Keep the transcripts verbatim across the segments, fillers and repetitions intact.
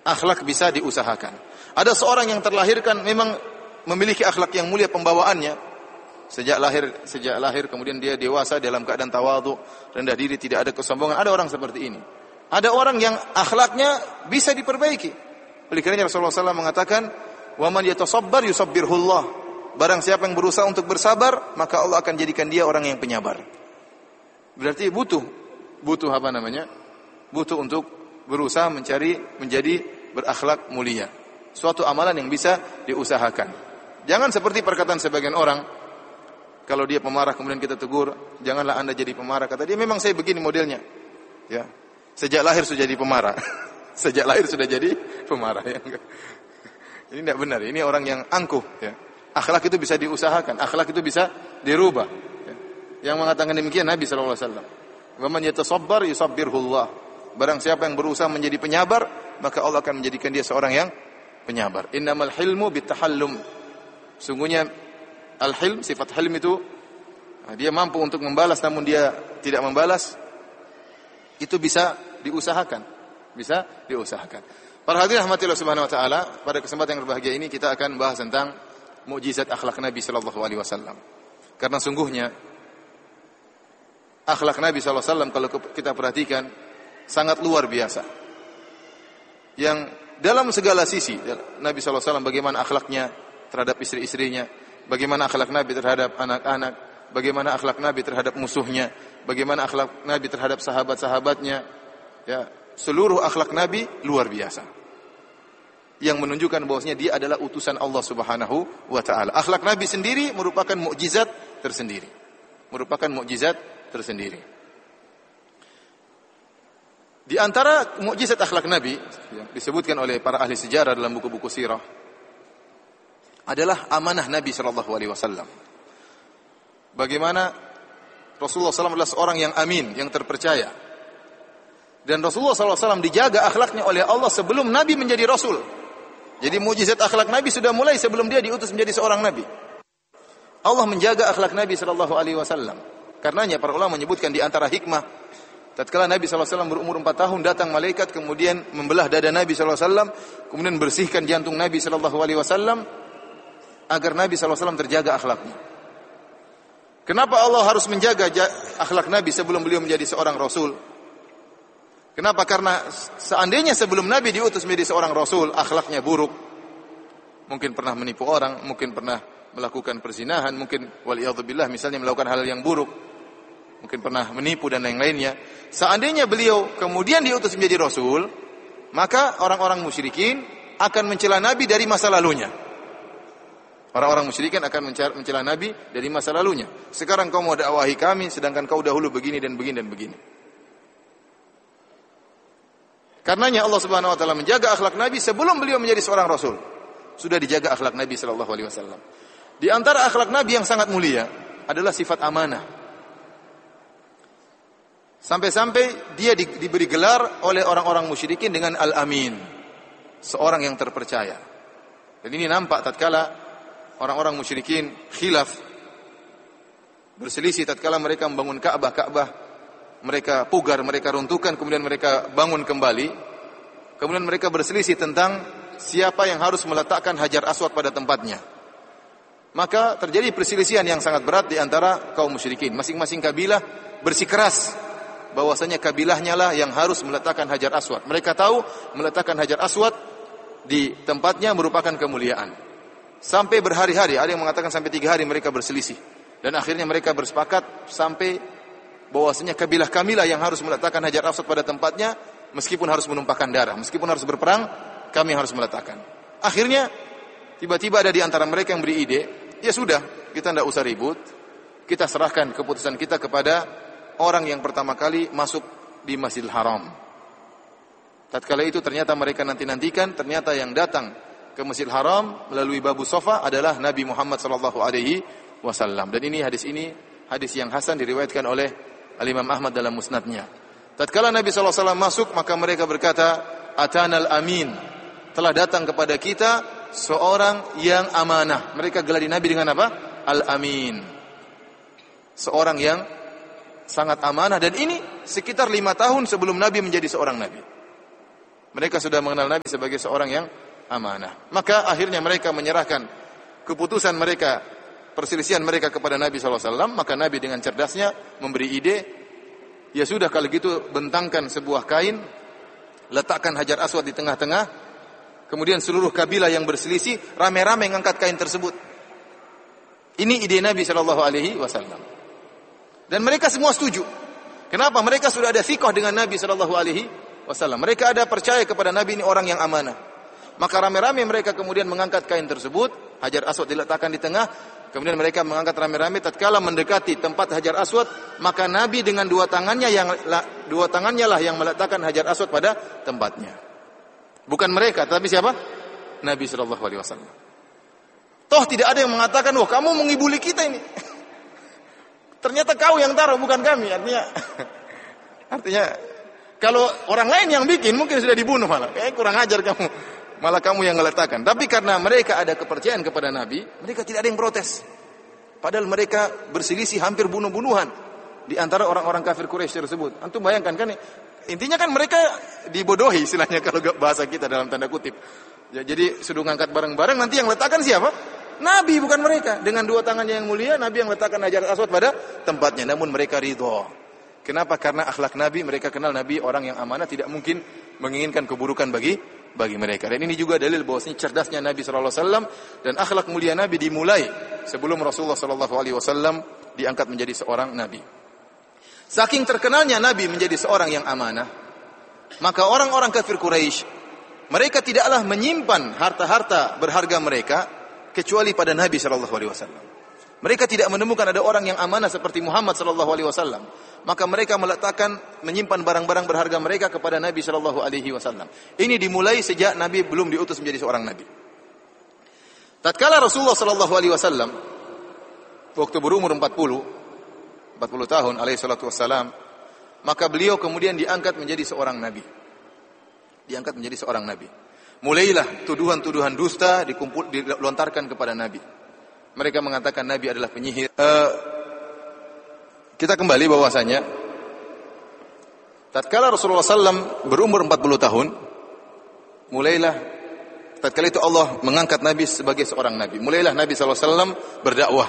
akhlak bisa diusahakan. Ada seorang yang terlahirkan memang memiliki akhlak yang mulia pembawaannya. Sejak lahir, sejak lahir kemudian dia dewasa dalam keadaan tawadhu, rendah diri, tidak ada kesombongan. Ada orang seperti ini. Ada orang yang akhlaknya bisa diperbaiki. Oleh karena Rasulullah shallallahu alaihi wasallam mengatakan, "Wa man yatasabbar yusabbirhullah." Barang siapa yang berusaha untuk bersabar, maka Allah akan jadikan dia orang yang penyabar. Berarti butuh, butuh apa namanya? Butuh untuk berusaha mencari menjadi berakhlak mulia. Suatu amalan yang bisa diusahakan. Jangan seperti perkataan sebagian orang, kalau dia pemarah kemudian kita tegur, janganlah Anda jadi pemarah. Kata dia, memang saya begini modelnya. Ya. Sejak lahir sudah jadi pemarah. Sejak lahir sudah jadi pemarah. Ya. Ini tidak benar. Ini orang yang angkuh. Ya. Akhlak itu bisa diusahakan. Akhlak itu bisa dirubah. Ya. Yang mengatakan demikian Nabi shallallahu alaihi wasallam. Wa man yatasabbar yusabbirhullah. Barang siapa yang berusaha menjadi penyabar, maka Allah akan menjadikan dia seorang yang penyabar. Innamal hilmu bitahallum. Sungguhnya al-hilm, sifat hilm itu dia mampu untuk membalas namun dia tidak membalas. Itu bisa diusahakan, bisa diusahakan. Para hadirin rahmatillah subhanahu wa taala, pada kesempatan yang berbahagia ini kita akan bahas tentang mukjizat akhlak Nabi sallallahu alaihi wasallam. Karena sungguhnya akhlak Nabi sallallahu alaihi wasallam kalau kita perhatikan sangat luar biasa. Yang dalam segala sisi Nabi sallallahu alaihi wasallam bagaimana akhlaknya terhadap istri-istrinya, bagaimana akhlak Nabi terhadap anak-anak, bagaimana akhlak Nabi terhadap musuhnya, bagaimana akhlak Nabi terhadap sahabat-sahabatnya, ya, seluruh akhlak Nabi luar biasa. Yang menunjukkan bahwasanya dia adalah utusan Allah Subhanahu wa taala. Akhlak Nabi sendiri merupakan mukjizat tersendiri. Merupakan mukjizat tersendiri. Di antara mukjizat akhlak Nabi yang disebutkan oleh para ahli sejarah dalam buku-buku sirah adalah amanah Nabi sallallahu alaihi wasallam. Bagaimana Rasulullah sallallahu alaihi wasallam adalah seorang yang amin, yang terpercaya. Dan Rasulullah sallallahu alaihi wasallam dijaga akhlaknya oleh Allah sebelum Nabi menjadi Rasul. Jadi mukjizat akhlak Nabi sudah mulai sebelum dia diutus menjadi seorang Nabi. Allah menjaga akhlak Nabi sallallahu alaihi wasallam. Karenanya para ulama menyebutkan di antara hikmah, tatkala Nabi sallallahu alaihi wasallam berumur empat tahun datang malaikat kemudian membelah dada Nabi sallallahu alaihi wasallam, kemudian bersihkan jantung Nabi sallallahu alaihi wasallam agar Nabi sallallahu alaihi wasallam terjaga akhlaknya. Kenapa Allah harus menjaga akhlak Nabi sebelum beliau menjadi seorang Rasul? Kenapa? Karena seandainya sebelum Nabi diutus menjadi seorang Rasul, akhlaknya buruk, mungkin pernah menipu orang, mungkin pernah melakukan perzinahan, mungkin waliyadzubillah misalnya melakukan hal yang buruk, mungkin pernah menipu dan lain-lainnya. Seandainya beliau kemudian diutus menjadi Rasul, maka orang-orang musyrikin akan mencela Nabi dari masa lalunya. Orang-orang musyrikin akan mencela Nabi dari masa lalunya. Sekarang kau mau dakwahi kami, sedangkan kau dahulu begini dan begini dan begini. Karenanya Allah Subhanahu wa taala menjaga akhlak Nabi sebelum beliau menjadi seorang Rasul. Sudah dijaga akhlak Nabi sallallahu alaihi wasallam. Di antara akhlak Nabi yang sangat mulia adalah sifat amanah. Sampai-sampai dia di, diberi gelar oleh orang-orang musyrikin dengan Al-Amin, seorang yang terpercaya. Dan ini nampak tatkala orang-orang musyrikin khilaf, berselisih tatkala mereka membangun Ka'bah, Ka'bah mereka pugar, mereka runtuhkan, kemudian mereka bangun kembali. Kemudian mereka berselisih tentang siapa yang harus meletakkan Hajar Aswad pada tempatnya. Maka terjadi perselisihan yang sangat berat di antara kaum musyrikin. Masing-masing kabilah bersikeras bahwasanya kabilahnya lah yang harus meletakkan Hajar Aswad. Mereka tahu meletakkan Hajar Aswad di tempatnya merupakan kemuliaan. Sampai berhari-hari, ada yang mengatakan sampai tiga hari mereka berselisih. Dan akhirnya mereka bersepakat sampai bahwasanya kabilah kamilah yang harus meletakkan Hajar Aswad pada tempatnya, meskipun harus menumpahkan darah, meskipun harus berperang, kami harus meletakkan. Akhirnya tiba-tiba ada di antara mereka yang beri ide, ya sudah, kita tidak usah ribut, kita serahkan keputusan kita kepada orang yang pertama kali masuk di Masjidil Haram. Tatkala itu ternyata mereka nanti-nantikan, ternyata yang datang ke Masjidil Haram melalui Babu Sofa adalah Nabi Muhammad sallallahu alaihi wasallam. Dan ini hadis ini hadis yang hasan diriwayatkan oleh Al-Imam Ahmad dalam musnadnya. Tatkala Nabi sallallahu alaihi wasallam masuk, maka mereka berkata, "Atanal amin." Telah datang kepada kita seorang yang amanah. Mereka gelari Nabi dengan apa? Al-Amin. Seorang yang sangat amanah, dan ini sekitar lima tahun sebelum Nabi menjadi seorang Nabi. Mereka sudah mengenal Nabi sebagai seorang yang amanah. Maka akhirnya mereka menyerahkan keputusan mereka, perselisihan mereka kepada Nabi shallallahu alaihi wasallam. Maka Nabi dengan cerdasnya memberi ide, ya sudah kalau gitu bentangkan sebuah kain, letakkan Hajar Aswad di tengah-tengah, kemudian seluruh kabilah yang berselisih rame-rame mengangkat kain tersebut. Ini ide Nabi shallallahu alaihi wasallam. Dan mereka semua setuju. Kenapa? Mereka sudah ada thiqah dengan Nabi shallallahu alaihi wasallam. Mereka ada percaya kepada Nabi ini orang yang amanah. Maka rame-rame mereka kemudian mengangkat kain tersebut, Hajar Aswad diletakkan di tengah, kemudian mereka mengangkat rame-rame. Tatkala mendekati tempat Hajar Aswad, maka Nabi dengan dua tangannya yang dua tangannya lah yang meletakkan Hajar Aswad pada tempatnya. Bukan mereka, tapi siapa? Nabi shallallahu alaihi wasallam. Toh tidak ada yang mengatakan, wah kamu mengibuli kita ini. Ternyata kau yang taruh, bukan kami. Artinya, artinya kalau orang lain yang bikin mungkin sudah dibunuh malah. Eh kurang ajar kamu. Malah kamu yang meletakkan. Tapi karena mereka ada kepercayaan kepada Nabi, mereka tidak ada yang protes. Padahal mereka berselisih hampir bunuh-bunuhan di antara orang-orang kafir Quraisy tersebut. Antum bayangkan kan, intinya kan mereka dibodohi istilahnya kalau bahasa kita dalam tanda kutip. Ya, jadi sudah ngangkat bareng-bareng, nanti yang letakkan siapa? Nabi, bukan mereka. Dengan dua tangannya yang mulia, Nabi yang letakkan Hajar Aswad pada tempatnya. Namun mereka ridho. Kenapa? Karena akhlak Nabi, mereka kenal Nabi orang yang amanah, tidak mungkin menginginkan keburukan bagi bagi mereka. Dan ini juga dalil bahwasanya cerdasnya Nabi shallallahu alaihi wasallam dan akhlak mulia Nabi dimulai sebelum Rasulullah shallallahu alaihi wasallam diangkat menjadi seorang Nabi. Saking terkenalnya Nabi menjadi seorang yang amanah, maka orang-orang kafir Quraisy, mereka tidaklah menyimpan harta-harta berharga mereka kecuali pada Nabi shallallahu alaihi wasallam. Mereka tidak menemukan ada orang yang amanah seperti Muhammad shallallahu alaihi wasallam. Maka mereka meletakkan, menyimpan barang-barang berharga mereka kepada Nabi shallallahu alaihi wasallam. Ini dimulai sejak Nabi belum diutus menjadi seorang Nabi. Tatkala Rasulullah shallallahu alaihi wasallam waktu berumur empat puluh tahun alaihi salatu wassalam, maka beliau kemudian diangkat menjadi seorang Nabi. Diangkat menjadi seorang Nabi. Mulailah tuduhan-tuduhan dusta dikumpul dilontarkan kepada Nabi. Mereka mengatakan Nabi adalah penyihir. Uh, kita kembali bahwasanya tatkala Rasulullah shallallahu alaihi wasallam berumur empat puluh tahun, mulailah tatkala itu Allah mengangkat Nabi sebagai seorang Nabi. Mulailah Nabi shallallahu alaihi wasallam berdakwah.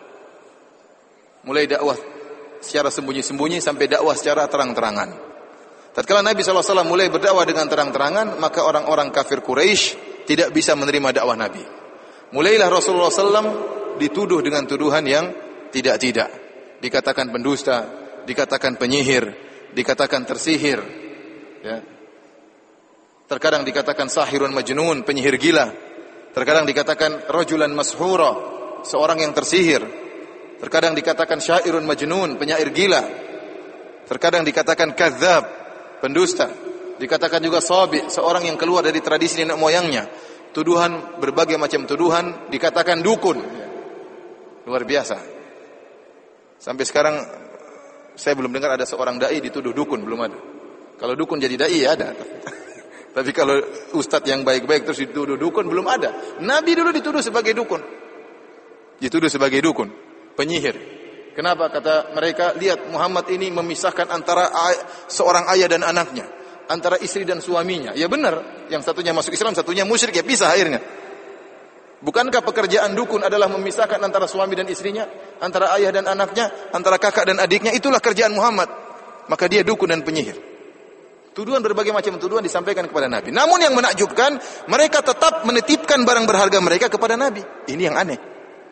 Mulai dakwah secara sembunyi-sembunyi sampai dakwah secara terang-terangan. Tatkala Nabi shallallahu alaihi wasallam mulai berdakwah dengan terang-terangan, maka orang-orang kafir Quraisy tidak bisa menerima dakwah Nabi. Mulailah Rasulullah shallallahu alaihi wasallam dituduh dengan tuduhan yang tidak-tidak. Dikatakan pendusta, dikatakan penyihir, dikatakan tersihir. Ya. Terkadang dikatakan sahirun majnun, penyihir gila. Terkadang dikatakan rajulan mashura, seorang yang tersihir. Terkadang dikatakan syairun majnun, penyair gila. Terkadang dikatakan kadzdzab, pendusta. Dikatakan juga sabi, seorang yang keluar dari tradisi nenek moyangnya. Tuduhan, berbagai macam tuduhan, dikatakan dukun. Luar biasa. Sampai sekarang saya belum dengar ada seorang dai dituduh dukun, belum ada. Kalau dukun jadi dai ya ada. Tapi kalau ustadz yang baik-baik terus dituduh dukun, belum ada. Nabi dulu dituduh sebagai dukun. Dituduh sebagai dukun, penyihir. Kenapa? Kata mereka, lihat Muhammad ini memisahkan antara ay- seorang ayah dan anaknya, antara istri dan suaminya. Ya benar, yang satunya masuk Islam, satunya musyrik, ya pisah akhirnya. Bukankah pekerjaan dukun adalah memisahkan antara suami dan istrinya, antara ayah dan anaknya, antara kakak dan adiknya? Itulah kerjaan Muhammad. Maka dia dukun dan penyihir. Tuduhan, berbagai macam tuduhan disampaikan kepada Nabi. Namun yang menakjubkan, mereka tetap menitipkan barang berharga mereka kepada Nabi. Ini yang aneh.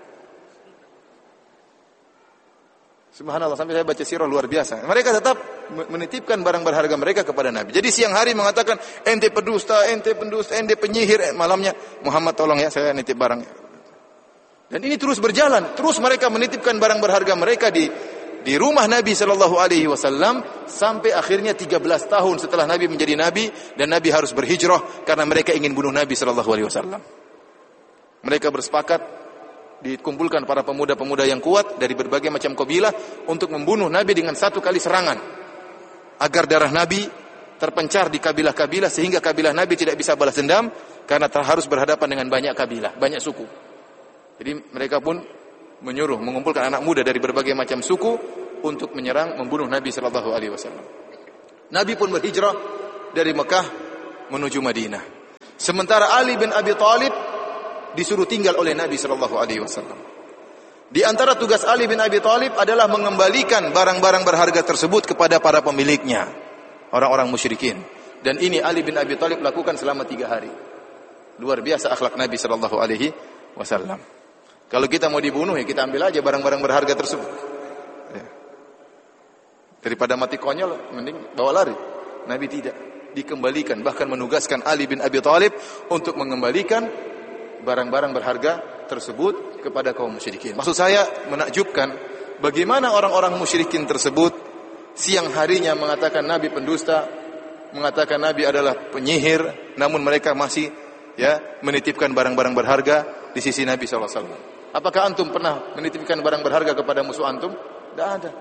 Subhanallah, sampai saya baca sirah luar biasa. Mereka tetap menitipkan barang berharga mereka kepada Nabi. Jadi siang hari mengatakan, ente pendusta, ente pendusta, ente penyihir. Malamnya, Muhammad tolong ya, saya nitip barang. Dan ini terus berjalan. Terus mereka menitipkan barang berharga mereka di di rumah Nabi Shallallahu Alaihi Wasallam sampai akhirnya tiga belas tahun setelah Nabi menjadi Nabi dan Nabi harus berhijrah karena mereka ingin bunuh Nabi Shallallahu Alaihi Wasallam. Mereka bersepakat, dikumpulkan para pemuda-pemuda yang kuat dari berbagai macam kabilah untuk membunuh Nabi dengan satu kali serangan, agar darah Nabi terpencar di kabilah-kabilah sehingga kabilah Nabi tidak bisa balas dendam karena harus berhadapan dengan banyak kabilah, banyak suku. Jadi mereka pun menyuruh mengumpulkan anak muda dari berbagai macam suku untuk menyerang, membunuh Nabi Sallallahu Alaihi Wasallam. Nabi pun berhijrah dari Mekah menuju Madinah. Sementara Ali bin Abi Thalib disuruh tinggal oleh Nabi sallallahu alaihi wasallam. Di antara tugas Ali bin Abi Thalib adalah mengembalikan barang-barang berharga tersebut kepada para pemiliknya, orang-orang musyrikin. Dan ini Ali bin Abi Thalib lakukan selama tiga hari. Luar biasa akhlak Nabi sallallahu alaihi wasallam. Kalau kita mau dibunuh, ya kita ambil aja barang-barang berharga tersebut. Ya. Daripada mati konyol, mending bawa lari. Nabi tidak, dikembalikan, bahkan menugaskan Ali bin Abi Thalib untuk mengembalikan barang-barang berharga tersebut kepada kaum musyrikin. Maksud saya menakjubkan bagaimana orang-orang musyrikin tersebut siang harinya mengatakan Nabi pendusta, mengatakan Nabi adalah penyihir, namun mereka masih ya menitipkan barang-barang berharga di sisi Nabi sallallahu alaihi wasallam. Apakah antum pernah menitipkan barang berharga kepada musuh antum? Tidak ada.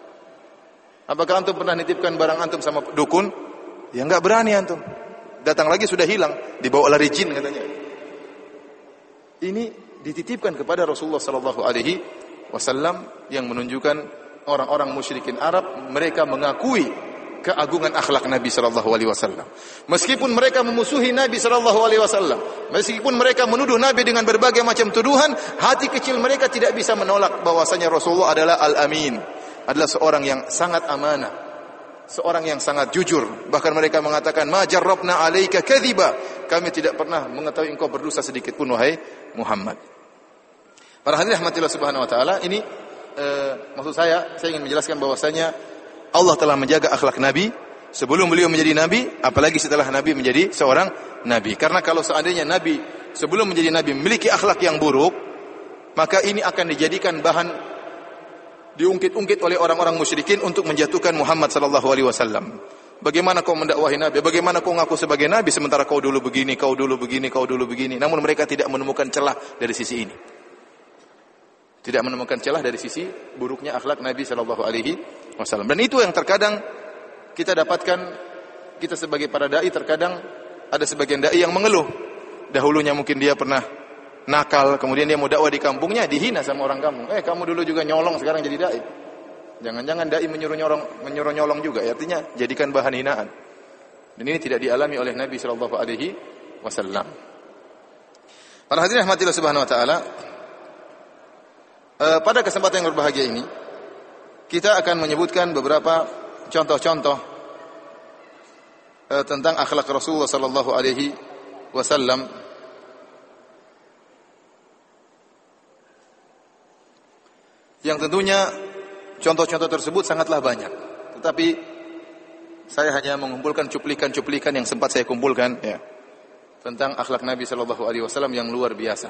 Apakah antum pernah nitipkan barang antum sama dukun? Ya enggak berani antum. Datang lagi sudah hilang, dibawa lari jin katanya. Ini dititipkan kepada Rasulullah sallallahu alaihi wasallam yang menunjukkan orang-orang musyrikin Arab mereka mengakui keagungan akhlak Nabi sallallahu alaihi wasallam. Meskipun mereka memusuhi Nabi sallallahu alaihi wasallam, meskipun mereka menuduh Nabi dengan berbagai macam tuduhan, hati kecil mereka tidak bisa menolak bahwasanya Rasulullah adalah Al-Amin, adalah seorang yang sangat amanah, seorang yang sangat jujur. Bahkan mereka mengatakan, "Ma jarrabna 'alaika kadhiba." Kami tidak pernah mengetahui engkau berdusta sedikit pun wahai Muhammad. Para hadirin rahmatillah subhanahu wa taala, ini eh, maksud saya saya ingin menjelaskan bahwasanya Allah telah menjaga akhlak Nabi sebelum beliau menjadi Nabi, apalagi setelah Nabi menjadi seorang Nabi. Karena kalau seandainya Nabi sebelum menjadi Nabi memiliki akhlak yang buruk, maka ini akan dijadikan bahan diungkit-ungkit oleh orang-orang musyrikin untuk menjatuhkan Muhammad sallallahu alaihi wasallam. Bagaimana kau mendakwahi Nabi? Bagaimana kau ngaku sebagai Nabi sementara kau dulu begini, kau dulu begini, kau dulu begini. Namun mereka tidak menemukan celah dari sisi ini. Tidak menemukan celah dari sisi buruknya akhlak Nabi sallallahu alaihi wasallam. Dan itu yang terkadang kita dapatkan, kita sebagai para dai terkadang ada sebagian dai yang mengeluh. Dahulunya mungkin dia pernah nakal, kemudian dia mau dakwah di kampungnya dihina sama orang kampung. Eh, kamu dulu juga nyolong, sekarang jadi dai. Jangan-jangan dai menyuruh nyolong, menyuruh nyolong juga. Artinya jadikan bahan hinaan. Dan ini tidak dialami oleh Nabi sallallahu alaihi wasallam. Para hadirin rahmatillah subhanahu wa taala, Uh, pada kesempatan yang berbahagia ini kita akan menyebutkan beberapa contoh-contoh uh, tentang akhlak Rasulullah sallallahu alaihi wasallam yang tentunya contoh-contoh tersebut sangatlah banyak, tetapi saya hanya mengumpulkan cuplikan-cuplikan yang sempat saya kumpulkan ya, tentang akhlak Nabi sallallahu alaihi wasallam yang luar biasa.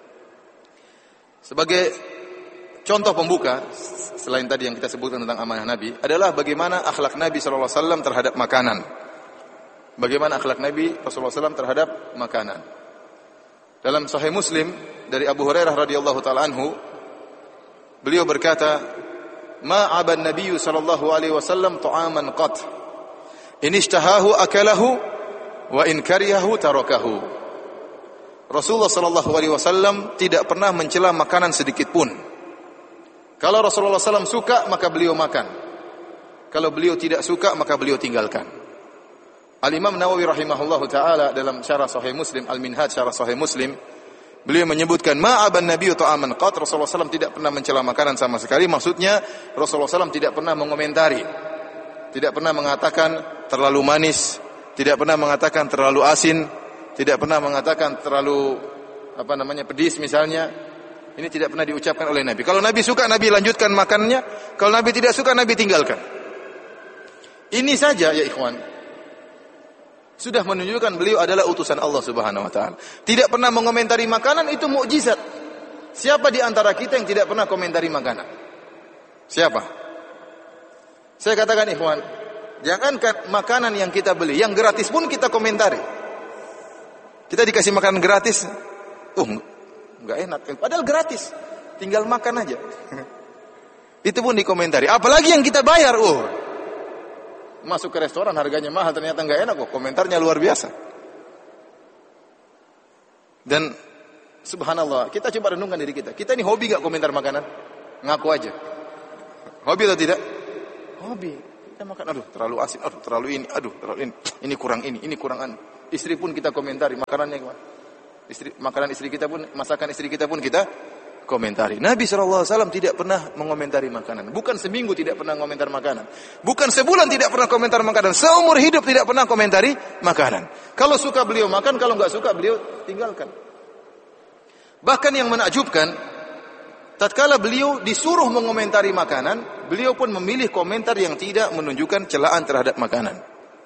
Sebagai contoh pembuka, selain tadi yang kita sebutkan tentang amanah Nabi, adalah bagaimana akhlak Nabi sallallahu alaihi wasallam terhadap makanan. Bagaimana akhlak Nabi sallallahu alaihi wasallam terhadap makanan. Dalam Sahih Muslim dari Abu Hurairah radhiyallahu taala anhu, beliau berkata, "Ma 'aban Nabi sallallahu alaihi wasallam ta'aman qat. In ishtahahu akalahu wa in karihahu tarakahu." Rasulullah sallallahu alaihi wasallam tidak pernah mencela makanan sedikit pun. Kalau Rasulullah sallallahu alaihi wasallam suka, maka beliau makan. Kalau beliau tidak suka, maka beliau tinggalkan. Al-Imam Nawawi rahimahullahu ta'ala dalam syarah Sahih Muslim, Al-Minhaj syarah Sahih Muslim, beliau menyebutkan, ma'aban nabiyyu ta'aman qat, Rasulullah sallallahu alaihi wasallam tidak pernah mencela makanan sama sekali. Maksudnya, Rasulullah sallallahu alaihi wasallam tidak pernah mengomentari. Tidak pernah mengatakan terlalu manis. Tidak pernah mengatakan terlalu asin. Tidak pernah mengatakan terlalu, apa namanya, pedis misalnya. Ini tidak pernah diucapkan oleh Nabi. Kalau Nabi suka, Nabi lanjutkan makannya. Kalau Nabi tidak suka, Nabi tinggalkan. Ini saja ya ikhwan, sudah menunjukkan beliau adalah utusan Allah Subhanahu wa taala. Tidak pernah mengomentari makanan, itu mukjizat. Siapa di antara kita yang tidak pernah komentari makanan? Siapa? Saya katakan ikhwan, jangankan makanan yang kita beli, yang gratis pun kita komentari. Kita dikasih makanan gratis, uh, enggak enak, padahal gratis, tinggal makan aja. Itu pun dikomentari. Apalagi yang kita bayar, uh, masuk ke restoran harganya mahal, ternyata enggak enak, kok komentarnya luar biasa. Dan subhanallah, kita coba renungkan diri kita. Kita ini hobi enggak komentar makanan? Ngaku aja. Hobi atau tidak? Hobi. kita makan, aduh terlalu asin, aduh terlalu ini, aduh terlalu ini, ini kurang ini, ini kurang ini. Istri pun kita komentari makanannya gimana. Istri, makanan istri kita pun, masakan istri kita pun kita komentari. Nabi shallallahu alaihi wasallam tidak pernah mengomentari makanan. Bukan seminggu tidak pernah komentar makanan. Bukan sebulan tidak pernah komentar makanan. Seumur hidup tidak pernah komentari makanan. Kalau suka beliau makan, kalau enggak suka beliau tinggalkan. Bahkan yang menakjubkan, tatkala beliau disuruh mengomentari makanan, beliau pun memilih komentar yang tidak menunjukkan celaan terhadap makanan.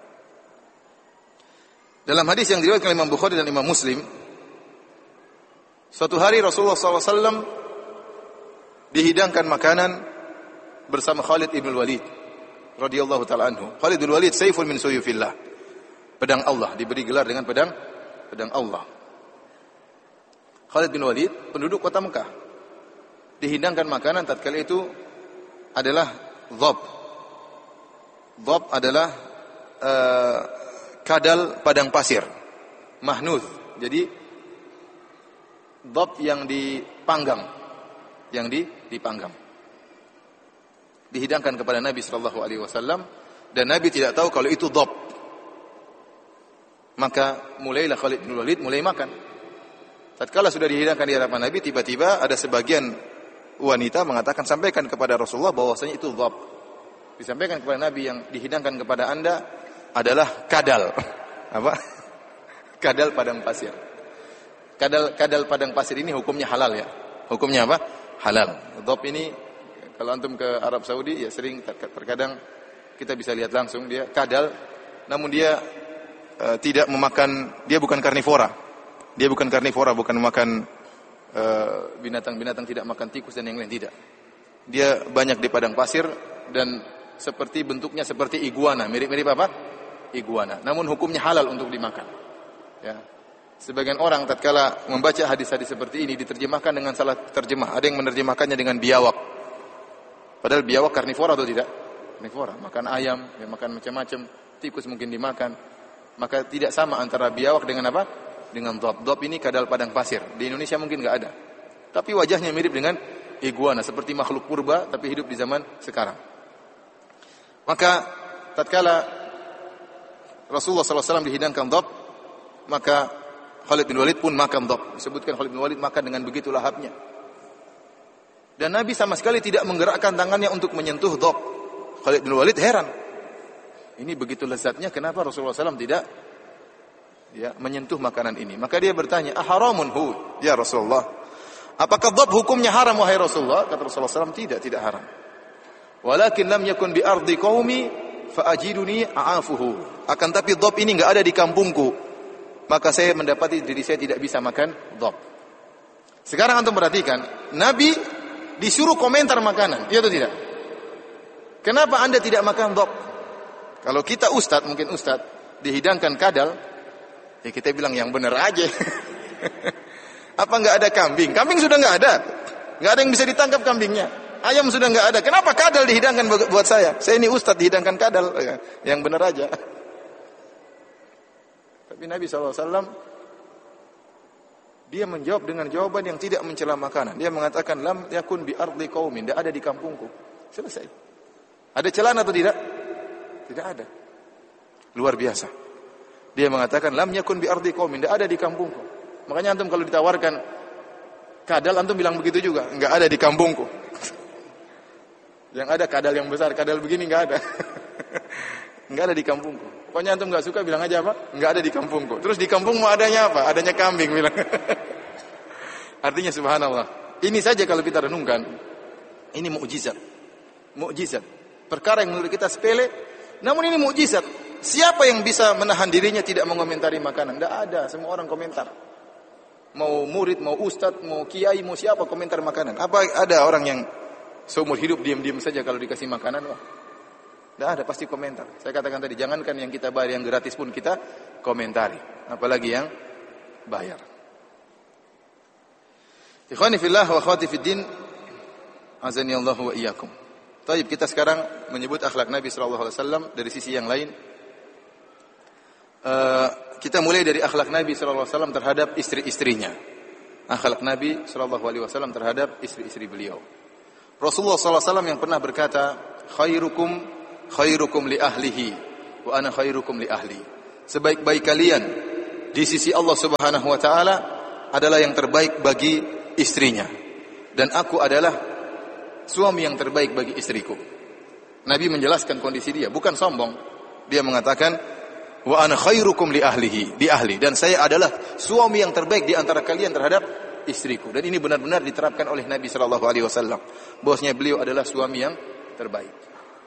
Dalam hadis yang diriwayatkan oleh Imam Bukhari dan Imam Muslim, suatu hari Rasulullah shallallahu alaihi wasallam dihidangkan makanan bersama Khalid ibn Walid radhiyallahu taala anhu. Khalid ibn Walid sayfun min suyufillah. Pedang Allah, diberi gelar dengan pedang pedang Allah. Khalid bin Walid penduduk kota Mekah. Dihidangkan makanan tatkala itu adalah dhab. Dhab adalah uh, kadal padang pasir. Mahnuth. Jadi dhab yang dipanggang, yang di, dipanggang. Dihidangkan kepada Nabi sallallahu alaihi wasallam dan Nabi tidak tahu kalau itu dhab. Maka mulailah Khalid bin Walid mulai makan. Tatkala sudah dihidangkan di hadapan Nabi, tiba-tiba ada sebagian wanita mengatakan, sampaikan kepada Rasulullah bahwasanya itu dhab. Disampaikan kepada Nabi, yang dihidangkan kepada Anda adalah kadal. Apa? Kadal padang pasir. Kadal kadal padang pasir ini hukumnya halal ya. Hukumnya apa? Halal. Dhab ini kalau antum ke Arab Saudi ya sering terkadang kita bisa lihat langsung dia kadal, namun dia uh, tidak memakan, dia bukan karnivora. Dia bukan karnivora, bukan memakan uh, binatang-binatang, tidak makan tikus dan yang lain, tidak. Dia banyak di padang pasir dan seperti bentuknya seperti iguana, mirip-mirip apa? Iguana. Namun hukumnya halal untuk dimakan. Ya. Sebagian orang tatkala membaca hadis-hadis seperti ini diterjemahkan dengan salah terjemah. Ada yang menerjemahkannya dengan biawak. Padahal biawak karnivora atau tidak? Karnivora, makan ayam, ya, makan macam-macam, tikus mungkin dimakan. Maka tidak sama antara biawak dengan apa? Dengan dhab. Dhab ini kadal padang pasir. Di Indonesia mungkin enggak ada. Tapi wajahnya mirip dengan iguana, seperti makhluk purba tapi hidup di zaman sekarang. Maka tatkala Rasulullah sallallahu alaihi wasallam dihidangkan dhab, maka Khalid bin Walid pun makan dhab. Disebutkan Khalid bin Walid makan dengan begitu lahapnya. Dan Nabi sama sekali tidak menggerakkan tangannya untuk menyentuh dhab. Khalid bin Walid heran. Ini begitu lezatnya, kenapa Rasulullah sallallahu alaihi wasallam tidak ya menyentuh makanan ini? Maka dia bertanya, aharamun hu ya Rasulullah? Apakah dhab hukumnya haram wahai Rasulullah? Kata Rasulullah sallallahu alaihi wasallam, tidak, tidak haram. Walakin lam yakun bi ardi qaumi fa ajiduni a'afuhu. Akan tapi dhab ini enggak ada di kampungku, maka saya mendapati diri saya tidak bisa makan dhab. Sekarang antum perhatikan, Nabi disuruh komentar makanan, iya atau tidak? Kenapa Anda tidak makan dhab? Kalau kita ustadz, mungkin ustadz dihidangkan kadal, ya kita bilang yang benar aja. Apa enggak ada kambing? Kambing sudah enggak ada. Enggak ada yang bisa ditangkap kambingnya. Ayam sudah enggak ada. Kenapa kadal dihidangkan buat saya? Saya ini ustadz dihidangkan kadal. Yang benar aja. Tapi Nabi shallallahu alaihi wasallam dia menjawab dengan jawaban yang tidak mencela makanan. Dia mengatakan, lam yakun bi ardi qaumin, tidak ada di kampungku. Selesai. Ada celaan atau tidak? Tidak ada. Luar biasa. Dia mengatakan, lam yakun bi ardi qaumin, tidak ada di kampungku. Makanya antum kalau ditawarkan kadal, antum bilang begitu juga, enggak ada di kampungku. Yang ada kadal yang besar, kadal begini enggak ada. Enggak ada di kampungku. Pokoknya antum enggak suka, bilang aja apa? Enggak ada di kampungku. Terus di kampungmu adanya apa? Adanya kambing, bilang. Artinya subhanallah. Ini saja kalau kita renungkan, ini mukjizat. Mukjizat. Perkara yang menurut kita sepele, namun ini mukjizat. Siapa yang bisa menahan dirinya tidak mengomentari makanan? Tidak ada, semua orang komentar. Mau murid, mau ustadz, mau kiai, mau siapa komentar makanan. Apa ada orang yang seumur hidup diam-diam saja kalau dikasih makanan? Wah, tidak ada, pasti komentar. Saya katakan tadi, jangankan yang kita bayar, yang gratis pun kita komentari. Apalagi yang bayar. Ikhwani fillah wa akhwati fiddin, azani Allah wa iyyakum. Taib, kita sekarang menyebut akhlak Nabi sallallahu alaihi wasallam dari sisi yang lain. Uh, kita mulai dari akhlak Nabi sallallahu alaihi wasallam terhadap istri-istrinya. Akhlak Nabi sallallahu alaihi wasallam terhadap istri-istri beliau. Rasulullah sallallahu alaihi wasallam yang pernah berkata, khairukum khairukum li ahlihi wa ana khairukum li ahli. Sebaik-baik kalian di sisi Allah Subhanahu wa taala adalah yang terbaik bagi istrinya, dan aku adalah suami yang terbaik bagi istriku. Nabi menjelaskan kondisi dia, bukan sombong. Dia mengatakan wa ana khairukum li ahlihi, di ahli, dan saya adalah suami yang terbaik di antara kalian terhadap istriku. Dan ini benar-benar diterapkan oleh Nabi sallallahu alaihi wasallam. Bahwasanya beliau adalah suami yang terbaik.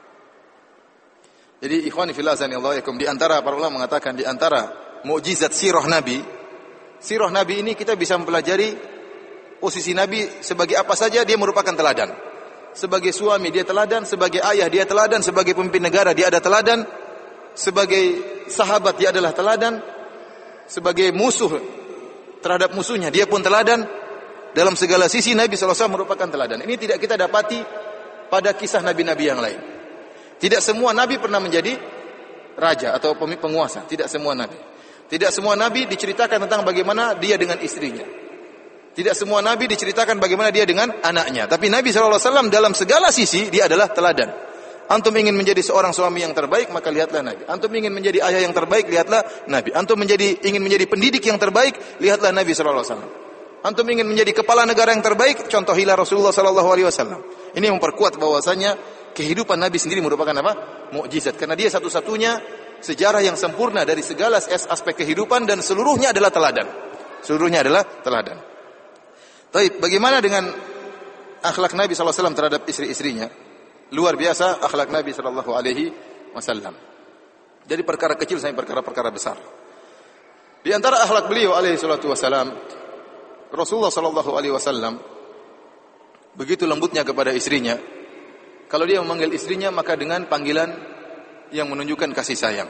Jadi ikhwani fillah azanillahu yakum, di antara para ulama mengatakan di antara mukjizat sirah Nabi, sirah Nabi ini kita bisa mempelajari posisi Nabi sebagai apa saja dia merupakan teladan. Sebagai suami dia teladan, sebagai ayah dia teladan, sebagai pemimpin negara dia ada teladan, sebagai sahabat dia adalah teladan, sebagai musuh terhadap musuhnya dia pun teladan. Dalam segala sisi Nabi sallallahu alaihi wasallam merupakan teladan. Ini tidak kita dapati pada kisah nabi-nabi yang lain. Tidak semua nabi pernah menjadi raja atau penguasa, tidak semua nabi. Tidak semua nabi diceritakan tentang bagaimana dia dengan istrinya. Tidak semua nabi diceritakan bagaimana dia dengan anaknya. Tapi Nabi sallallahu alaihi wasallam dalam segala sisi dia adalah teladan. Antum ingin menjadi seorang suami yang terbaik, maka lihatlah Nabi. Antum ingin menjadi ayah yang terbaik, lihatlah Nabi. Antum menjadi ingin menjadi pendidik yang terbaik, lihatlah Nabi sallallahu alaihi wasallam. Antum ingin menjadi kepala negara yang terbaik, contohilah Rasulullah sallallahu alaihi wasallam. Ini memperkuat bahwasanya kehidupan Nabi sendiri merupakan apa? Mukjizat. Karena dia satu-satunya sejarah yang sempurna dari segala aspek kehidupan dan seluruhnya adalah teladan. Seluruhnya adalah teladan. Baik, bagaimana dengan akhlak Nabi sallallahu alaihi wasallam terhadap istri-istrinya? Luar biasa akhlak Nabi sallallahu alaihi wasallam. Dari perkara kecil sampai perkara-perkara besar. Di antara akhlak beliau alaihi salatu wasallam, Rasulullah sallallahu alaihi wasallam begitu lembutnya kepada istrinya. Kalau dia memanggil istrinya maka dengan panggilan yang menunjukkan kasih sayang.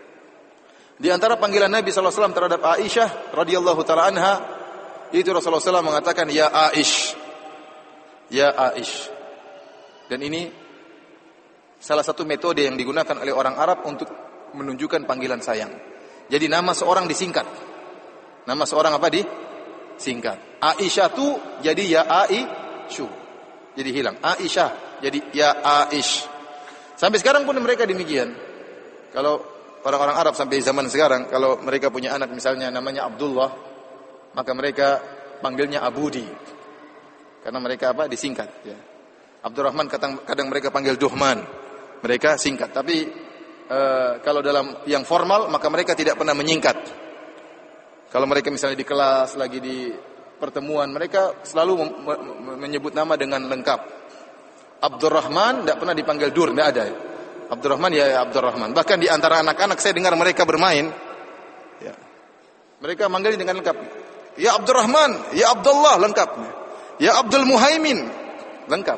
Di antara panggilan Nabi sallallahu alaihi wasallam terhadap Aisyah radhiyallahu taala anha, itu Rasulullah sallallahu alaihi wasallam mengatakan ya Aish. Ya Aish. Dan ini salah satu metode yang digunakan oleh orang Arab untuk menunjukkan panggilan sayang. Jadi nama seorang disingkat. Nama seorang apa di? Singkat. Aisyah tu jadi ya Aisyu. Jadi hilang. Aisyah jadi ya Aish. Sampai sekarang pun mereka demikian. Kalau orang-orang Arab sampai zaman sekarang, kalau mereka punya anak misalnya namanya Abdullah, maka mereka panggilnya Abudi. Karena mereka apa? Disingkat. Ya. Abdurrahman kadang, kadang mereka panggil Duhman. Mereka singkat. Tapi e, kalau dalam yang formal maka mereka tidak pernah menyingkat. Kalau mereka misalnya di kelas lagi di pertemuan, mereka selalu menyebut nama dengan lengkap. Abdurrahman tidak pernah dipanggil Dur, tidak ada. Abdurrahman ya Abdurrahman. Bahkan di antara anak-anak saya dengar mereka bermain, ya, mereka manggil dengan lengkap. Ya Abdurrahman, ya Abdullah lengkap. Ya Abdul Muhaimin lengkap.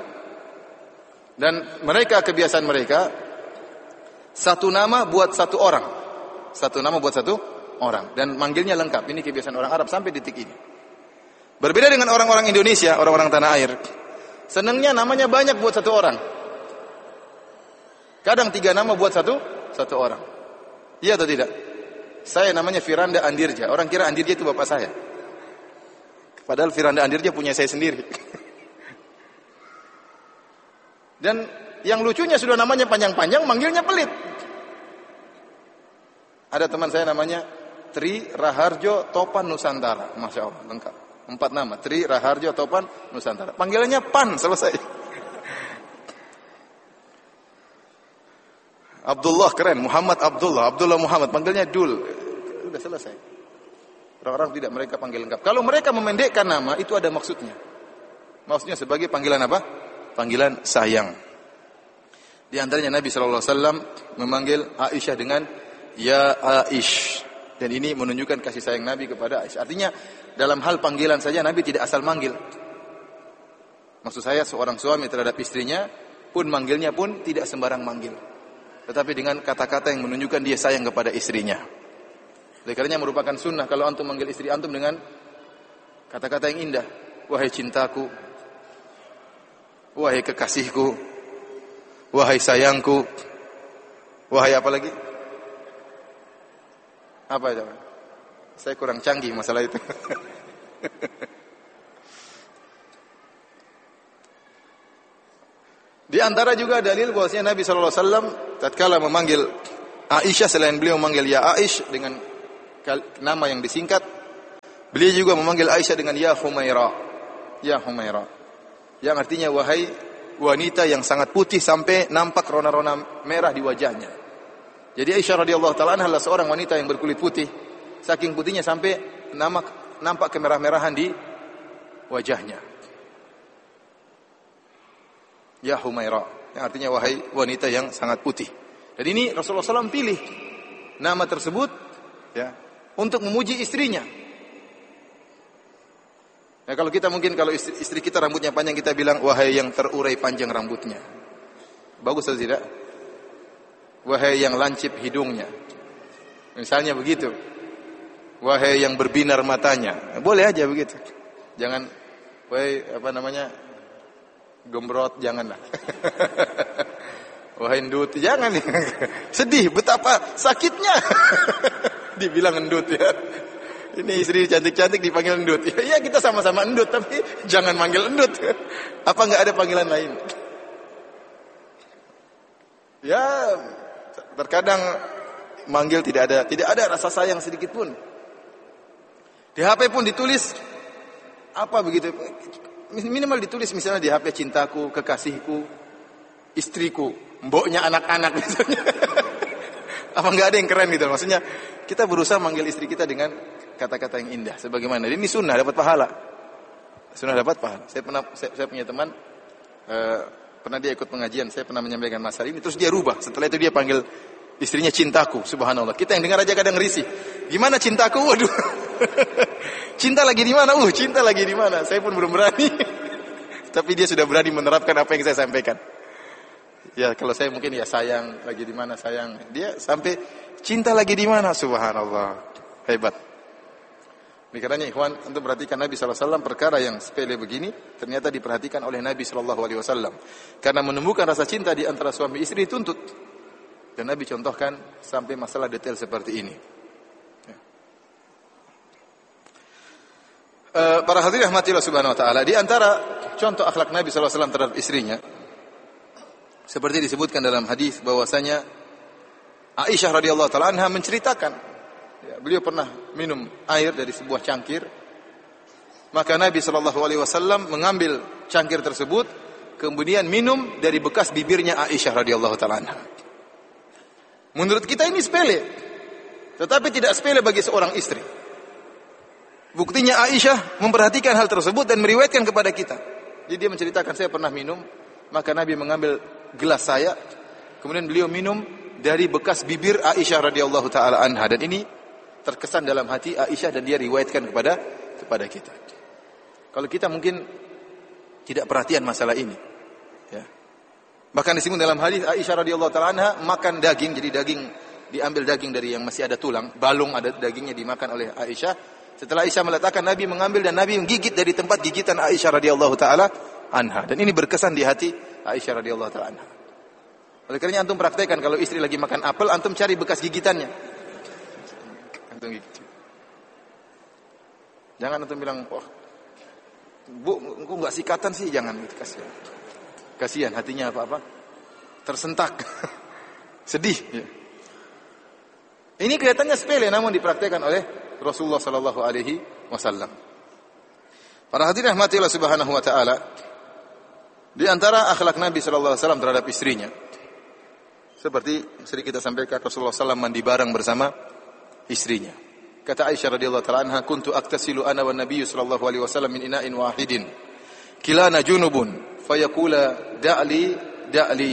Dan mereka kebiasaan mereka satu nama buat satu orang, satu nama buat satu orang, dan manggilnya lengkap. Ini kebiasaan orang Arab sampai detik ini. Berbeda dengan orang-orang Indonesia, orang-orang tanah air. Senangnya namanya banyak buat satu orang. Kadang tiga nama buat satu satu orang. Iya atau tidak? Saya namanya Firanda Andirja. Orang kira Andirja itu bapak saya. Padahal Firanda Andirja punya saya sendiri. Dan yang lucunya sudah namanya panjang-panjang, manggilnya pelit. Ada teman saya namanya Tri Raharjo Topan Nusantara. Masya Allah, lengkap. Empat nama, Tri Raharjo Topan Nusantara. Panggilannya Pan, selesai. Abdullah keren, Muhammad Abdullah, Abdullah Muhammad, panggilnya Dul. Sudah selesai. Orang-orang tidak mereka panggil lengkap. Kalau mereka memendekkan nama, itu ada maksudnya. Maksudnya sebagai panggilan apa? Panggilan sayang. Di antaranya Nabi sallallahu alaihi wasallam memanggil Aisyah dengan ya Aish. Dan ini menunjukkan kasih sayang Nabi kepada Aisyah. Artinya dalam hal panggilan saja Nabi tidak asal manggil. Maksud saya seorang suami terhadap istrinya pun manggilnya pun tidak sembarang manggil. Tetapi dengan kata-kata yang menunjukkan dia sayang kepada istrinya. Oleh karenanya merupakan sunnah kalau antum manggil istri antum dengan kata-kata yang indah. Wahai cintaku, wahai kekasihku, wahai sayangku, wahai apa lagi? Apa itu? Saya kurang canggih masalah itu. Di Di antara juga dalil bahwasanya Nabi sallallahu alaihi wasallam tatkala memanggil Aisyah, selain beliau memanggil ya Aish dengan nama yang disingkat, beliau juga memanggil Aisyah dengan ya Humaira. Ya Humaira. Yang artinya wahai wanita yang sangat putih sampai nampak rona-rona merah di wajahnya. Jadi Aisyah radhiyallahu taala anha adalah seorang wanita yang berkulit putih, saking putihnya sampai nampak nampak kemerah-merahan di wajahnya. Ya Humaira, yang artinya wahai wanita yang sangat putih. Dan ini Rasulullah shallallahu alaihi wasallam pilih nama tersebut ya untuk memuji istrinya. Ya, kalau kita mungkin kalau istri, istri kita rambutnya panjang, kita bilang wahai yang terurai panjang rambutnya. Bagus atau tidak? Wahai yang lancip hidungnya. Misalnya begitu. Wahai yang berbinar matanya. Boleh aja begitu. Jangan wahai apa namanya? Gembrot, janganlah. Wahai endut, jangan. Sedih betapa sakitnya. Dibilang endut ya. Ini istri cantik-cantik dipanggil endut. Ya, kita sama-sama endut, tapi jangan manggil endut. Apa enggak ada panggilan lain? Ya, terkadang manggil tidak ada, tidak ada rasa sayang sedikit pun. Di H P pun ditulis apa begitu? Minimal ditulis misalnya di H P cintaku, kekasihku, istriku, mboknya anak-anak misalnya. Apa enggak ada yang keren gitu? Maksudnya kita berusaha manggil istri kita dengan kata-kata yang indah sebagaimana. Ini sunnah, dapat pahala. Sunnah dapat pahala. Saya pernah saya, saya punya teman uh, pernah dia ikut pengajian, saya pernah menyampaikan masalah ini, terus dia rubah. Setelah itu dia panggil istrinya cintaku, subhanallah. Kita yang dengar aja kadang risih. Gimana cintaku? Waduh. Cinta lagi di mana? Uh, cinta lagi di mana? Saya pun belum berani. Tapi dia sudah berani menerapkan apa yang saya sampaikan. Ya, kalau saya mungkin ya sayang lagi di mana sayang. Dia sampai cinta lagi di mana? Subhanallah. Hebat. Karena ikhwan, untuk perhatikan Nabi sallallahu alaihi wasallam perkara yang sepele begini ternyata diperhatikan oleh Nabi sallallahu alaihi wasallam. Karena menumbuhkan rasa cinta di antara suami istri dituntut. Dan Nabi contohkan sampai masalah detail seperti ini. Ya. E, para hadirin rahmatillah subhanahu wa ta'ala, di antara contoh akhlak Nabi sallallahu alaihi wasallam terhadap istrinya, seperti disebutkan dalam hadis bahwasanya Aisyah radhiyallahu taala anha menceritakan, ya, beliau pernah minum air dari sebuah cangkir. Maka Nabi sallallahu alaihi wasallam mengambil cangkir tersebut, kemudian minum dari bekas bibirnya Aisyah radhiyallahu taala anha. Menurut kita ini sepele, tetapi tidak sepele bagi seorang istri. Buktinya Aisyah memperhatikan hal tersebut dan meriwayatkan kepada kita. Jadi dia menceritakan, saya pernah minum, maka Nabi mengambil gelas saya, kemudian beliau minum dari bekas bibir Aisyah radhiyallahu taala anha, dan ini terkesan dalam hati Aisyah dan dia riwayatkan kepada kepada kita. Kalau kita mungkin tidak perhatian masalah ini, ya. Bahkan disebut dalam hadis Aisyah radhiyallahu taala anha makan daging, jadi daging diambil daging dari yang masih ada tulang, balung ada dagingnya dimakan oleh Aisyah. Setelah Aisyah meletakkan, Nabi mengambil dan Nabi menggigit dari tempat gigitan Aisyah radhiyallahu taala anha, dan ini berkesan di hati Aisyah radhiyallahu taala anha. Oleh karenanya antum praktekkan kalau istri lagi makan apel, antum cari bekas gigitannya. Antum gigit. Jangan antum bilang, "Wah, Bu, engkau enggak sikatan sih?" Jangan gitu, kasihan. Kasihan hatinya apa-apa tersentak. Sedih, ya. Ini kelihatannya sepele namun dipraktekkan oleh Rasulullah sallallahu alaihi wasallam. Para hadirin rahmatillah subhanahu wa taala, di antara akhlak Nabi sallallahu alaihi wasallam terhadap istrinya, seperti sering kita sampaikan, Rasulullah sallallahu alaihi wasallam mandi bareng bersama istrinya. Kata Aisyah radhiyallahu ta'ala anha, "Kuntu aktasilu ana wan nabiyyu sallallahu alaihi wasallam min ina'in wahidin. Kilana junubun, fayaqula da'li da'li.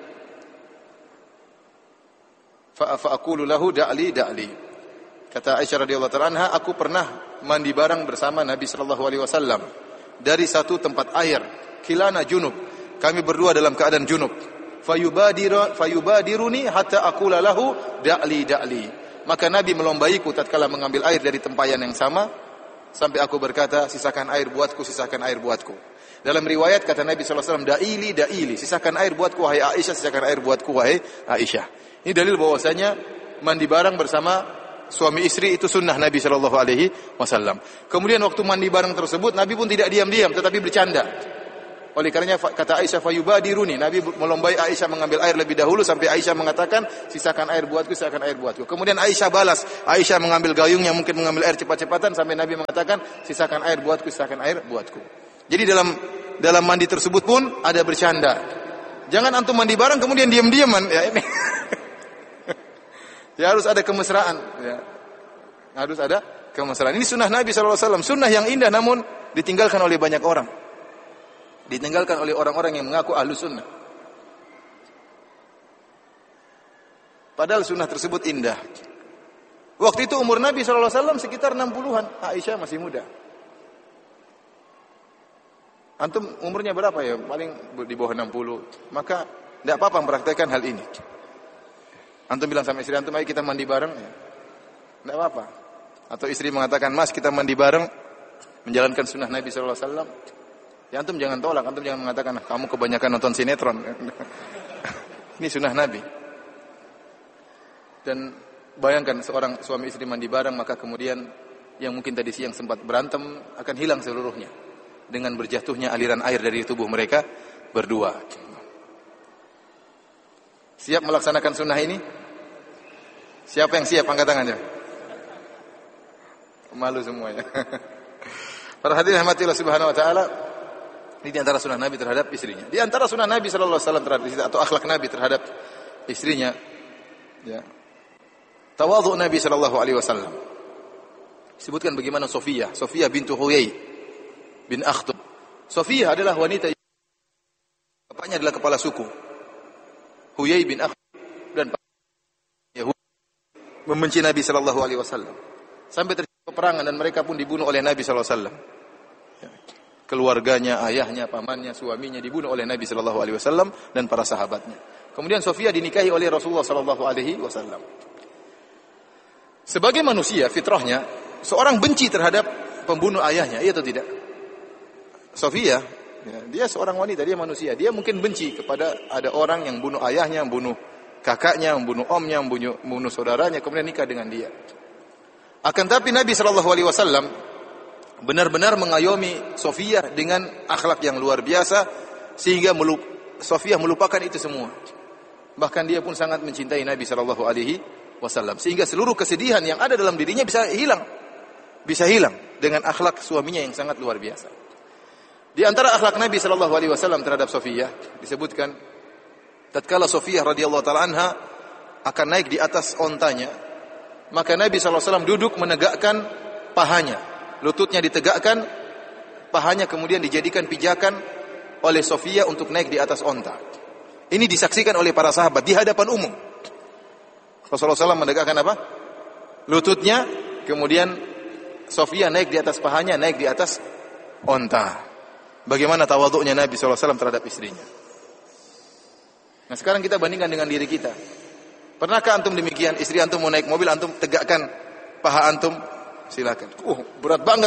Fa fa aqulu lahu da'li da'li." Kata Aisyah radhiyallahu ta'ala anha, aku pernah mandi bareng bersama Nabi sallallahu alaihi wasallam dari satu tempat air. Kilana junub, kami berdua dalam keadaan junub. Fayubadiru fayubadiruni hatta aqula lahu da'li da'li. Maka Nabi melombaiku tatkala mengambil air dari tempayan yang sama sampai aku berkata, sisakan air buatku, sisakan air buatku. Dalam riwayat kata Nabi sallallahu alaihi wasallam, da'ili da'ili, sisakan air buatku wahai Aisyah, sisakan air buatku wahai Aisyah. Ini dalil bahwasanya mandi bareng bersama suami istri itu sunnah Nabi sallallahu alaihi wasallam. Kemudian waktu mandi bareng tersebut Nabi pun tidak diam-diam tetapi bercanda. Oleh karenanya kata Aisyah fayubadiruni, Nabi melombai Aisyah mengambil air lebih dahulu sampai Aisyah mengatakan sisakan air buatku, sisakan air buatku. Kemudian Aisyah balas, Aisyah mengambil gayungnya mungkin mengambil air cepat-cepatan sampai Nabi mengatakan sisakan air buatku, sisakan air buatku. Jadi dalam dalam mandi tersebut pun ada bercanda. Jangan antum mandi bareng kemudian diam-diaman ya ini. Ya harus ada kemesraan ya. Harus ada kemesraan. Ini sunnah Nabi sallallahu alaihi wasallam, sunnah yang indah namun ditinggalkan oleh banyak orang. Ditinggalkan oleh orang-orang yang mengaku ahlu sunnah. Padahal sunnah tersebut indah. Waktu itu umur Nabi sallallahu alaihi wasallam sekitar enam puluhan. Aisyah masih muda. Antum umurnya berapa ya? Paling di bawah enam puluh. Maka tidak apa-apa mempraktekkan hal ini. Antum bilang sama istri antum, ayo kita mandi bareng. Ya. Tidak apa-apa. Atau istri mengatakan, mas kita mandi bareng. Menjalankan sunnah Nabi sallallahu alaihi wasallam. Ya antum jangan tolak, antum jangan mengatakan kamu kebanyakan nonton sinetron. Ini sunnah Nabi. Dan bayangkan seorang suami istri mandi bareng, maka kemudian yang mungkin tadi siang sempat berantem akan hilang seluruhnya dengan berjatuhnya aliran air dari tubuh mereka berdua. Siap melaksanakan sunnah ini? Siapa yang siap angkat tangannya? Malu semuanya. Para hadirin rahmatillah subhanahu wa ta'ala. Ini di antara sunnah Nabi terhadap istrinya. Di antara sunnah Nabi sallallahu alaihi wasallam terhadap istrinya atau akhlak Nabi terhadap istrinya, ya. Tawadhu Nabi sallallahu alaihi wasallam. Disebutkan bagaimana Sofiyah, Sofiyah bintu Huyai bin Akhtab. Sofiyah adalah wanita yang bapaknya adalah kepala suku. Huyai bin Akhtab dan Yahudi membenci Nabi sallallahu alaihi wasallam. Sampai terjadi peperangan dan mereka pun dibunuh oleh Nabi sallallahu alaihi wasallam. Keluarganya, ayahnya, pamannya, suaminya dibunuh oleh Nabi sallallahu alaihi wasallam dan para sahabatnya. Kemudian Sofiyah dinikahi oleh Rasulullah sallallahu alaihi wasallam. Sebagai manusia fitrahnya, seorang benci terhadap pembunuh ayahnya, iya atau tidak? Sofiyah, ya, dia seorang wanita, dia manusia. Dia mungkin benci kepada ada orang yang bunuh ayahnya, membunuh kakaknya, membunuh omnya, membunuh, membunuh saudaranya, kemudian nikah dengan dia. Akan tapi Nabi sallallahu alaihi wasallam benar-benar mengayomi Sofiyah dengan akhlak yang luar biasa sehingga melup, Sofiyah melupakan itu semua. Bahkan dia pun sangat mencintai Nabi sallallahu alaihi wasallam sehingga seluruh kesedihan yang ada dalam dirinya bisa hilang. Bisa hilang dengan akhlak suaminya yang sangat luar biasa. Di antara akhlak Nabi sallallahu alaihi wasallam terhadap Sofiyah disebutkan tatkala Sofiyah radhiyallahu taala anha akan naik di atas ontanya, maka Nabi sallallahu alaihi wasallam duduk menegakkan pahanya. Lututnya ditegakkan, pahanya kemudian dijadikan pijakan oleh Sofiyah untuk naik di atas onta. Ini disaksikan oleh para sahabat di hadapan umum. Rasulullah sallallahu alaihi wasallam menegakkan apa? Lututnya, kemudian Sofiyah naik di atas pahanya, naik di atas onta. Bagaimana tawadhu'nya Nabi sallallahu alaihi wasallam terhadap istrinya. Nah sekarang kita bandingkan dengan diri kita. Pernahkah antum demikian? Istri antum mau naik mobil, antum tegakkan paha antum? Silakan. Oh, berat banget.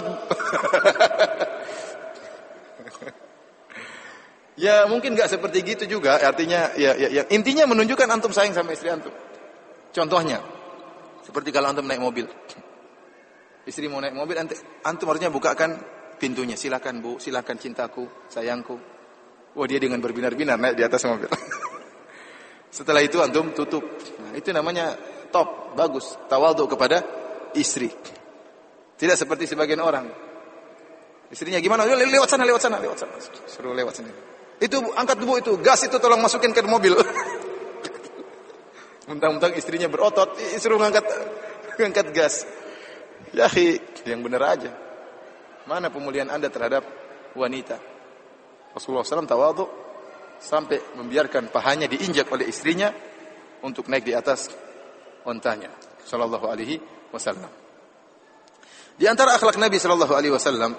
Ya, mungkin enggak seperti gitu juga. Artinya ya, ya, ya intinya menunjukkan antum sayang sama istri antum. Contohnya, seperti kalau antum naik mobil. Istri mau naik mobil, antum harusnya bukakan pintunya. Silakan, Bu. Silakan cintaku, sayangku. Wah, dia dengan berbinar-binar naik di atas mobil. Setelah itu antum tutup. Nah, itu namanya top, bagus. Tawadhu kepada istri. Tidak seperti sebagian orang. Istrinya gimana? Lewat sana, lewat sana, lewat sana. Suruh lewat sini. Itu angkat Bu itu, gas itu tolong masukin ke mobil. Mentang-mentang istrinya berotot, suruh ngangkat ngangkat gas. Ya, akhi, yang benar aja. Mana pemulihan Anda terhadap wanita? Rasulullah sallallahu alaihi wasallam tawadhu sampai membiarkan pahanya diinjak oleh istrinya untuk naik di atas ontanya. Sallallahu alaihi wasallam. Di antara akhlak Nabi sallallahu alaihi wasallam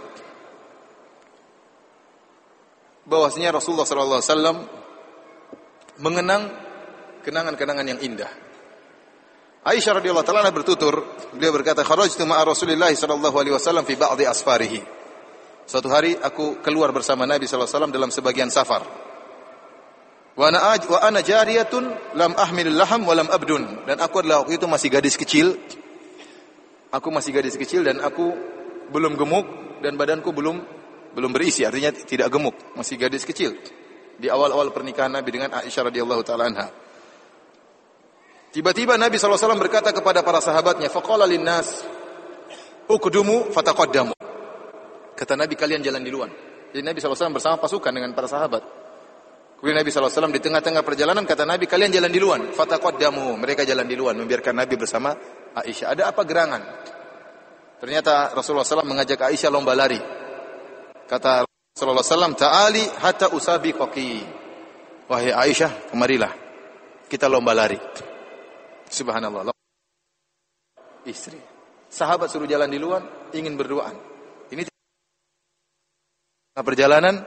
bahwasanya Rasulullah sallallahu alaihi wasallam mengenang kenangan-kenangan yang indah. Aisyah radhiyallahu taala bertutur, beliau berkata, "Kharajtu ma'a Rasulillah sallallahu alaihi wasallam fi ba'dhi asfarihi." Suatu hari aku keluar bersama Nabi sallallahu alaihi wasallam dalam sebagian safar. Wa ana wa ana jariyatun lam ahmil laham wa lam abdun. Dan aku adalah waktu itu masih gadis kecil. Aku masih gadis kecil dan aku belum gemuk dan badanku belum belum berisi, artinya tidak gemuk, masih gadis kecil. Di awal-awal pernikahan Nabi dengan Aisyah radhiyallahu taala anha. Tiba-tiba Nabi sallallahu alaihi wasallam berkata kepada para sahabatnya, faqala linnas uqdumu fataqaddamu. Kata Nabi, kalian jalan duluan. Jadi Nabi sallallahu alaihi wasallam bersama pasukan dengan para sahabat. Kemudian Nabi sallallahu alaihi wasallam di tengah-tengah perjalanan kata Nabi, kalian jalan duluan, fataqaddamu. Mereka jalan duluan, membiarkan Nabi bersama Aisyah. Ada apa gerangan? Ternyata Rasulullah sallallahu alaihi wasallam mengajak Aisyah lomba lari. Kata Rasulullah sallallahu alaihi wasallam, ta'ali hatta usabiqaki. Wahai Aisyah, kemarilah, kita lomba lari. Subhanallah. Istri. Sahabat suruh jalan di luar, ingin berduaan. Ini perjalanan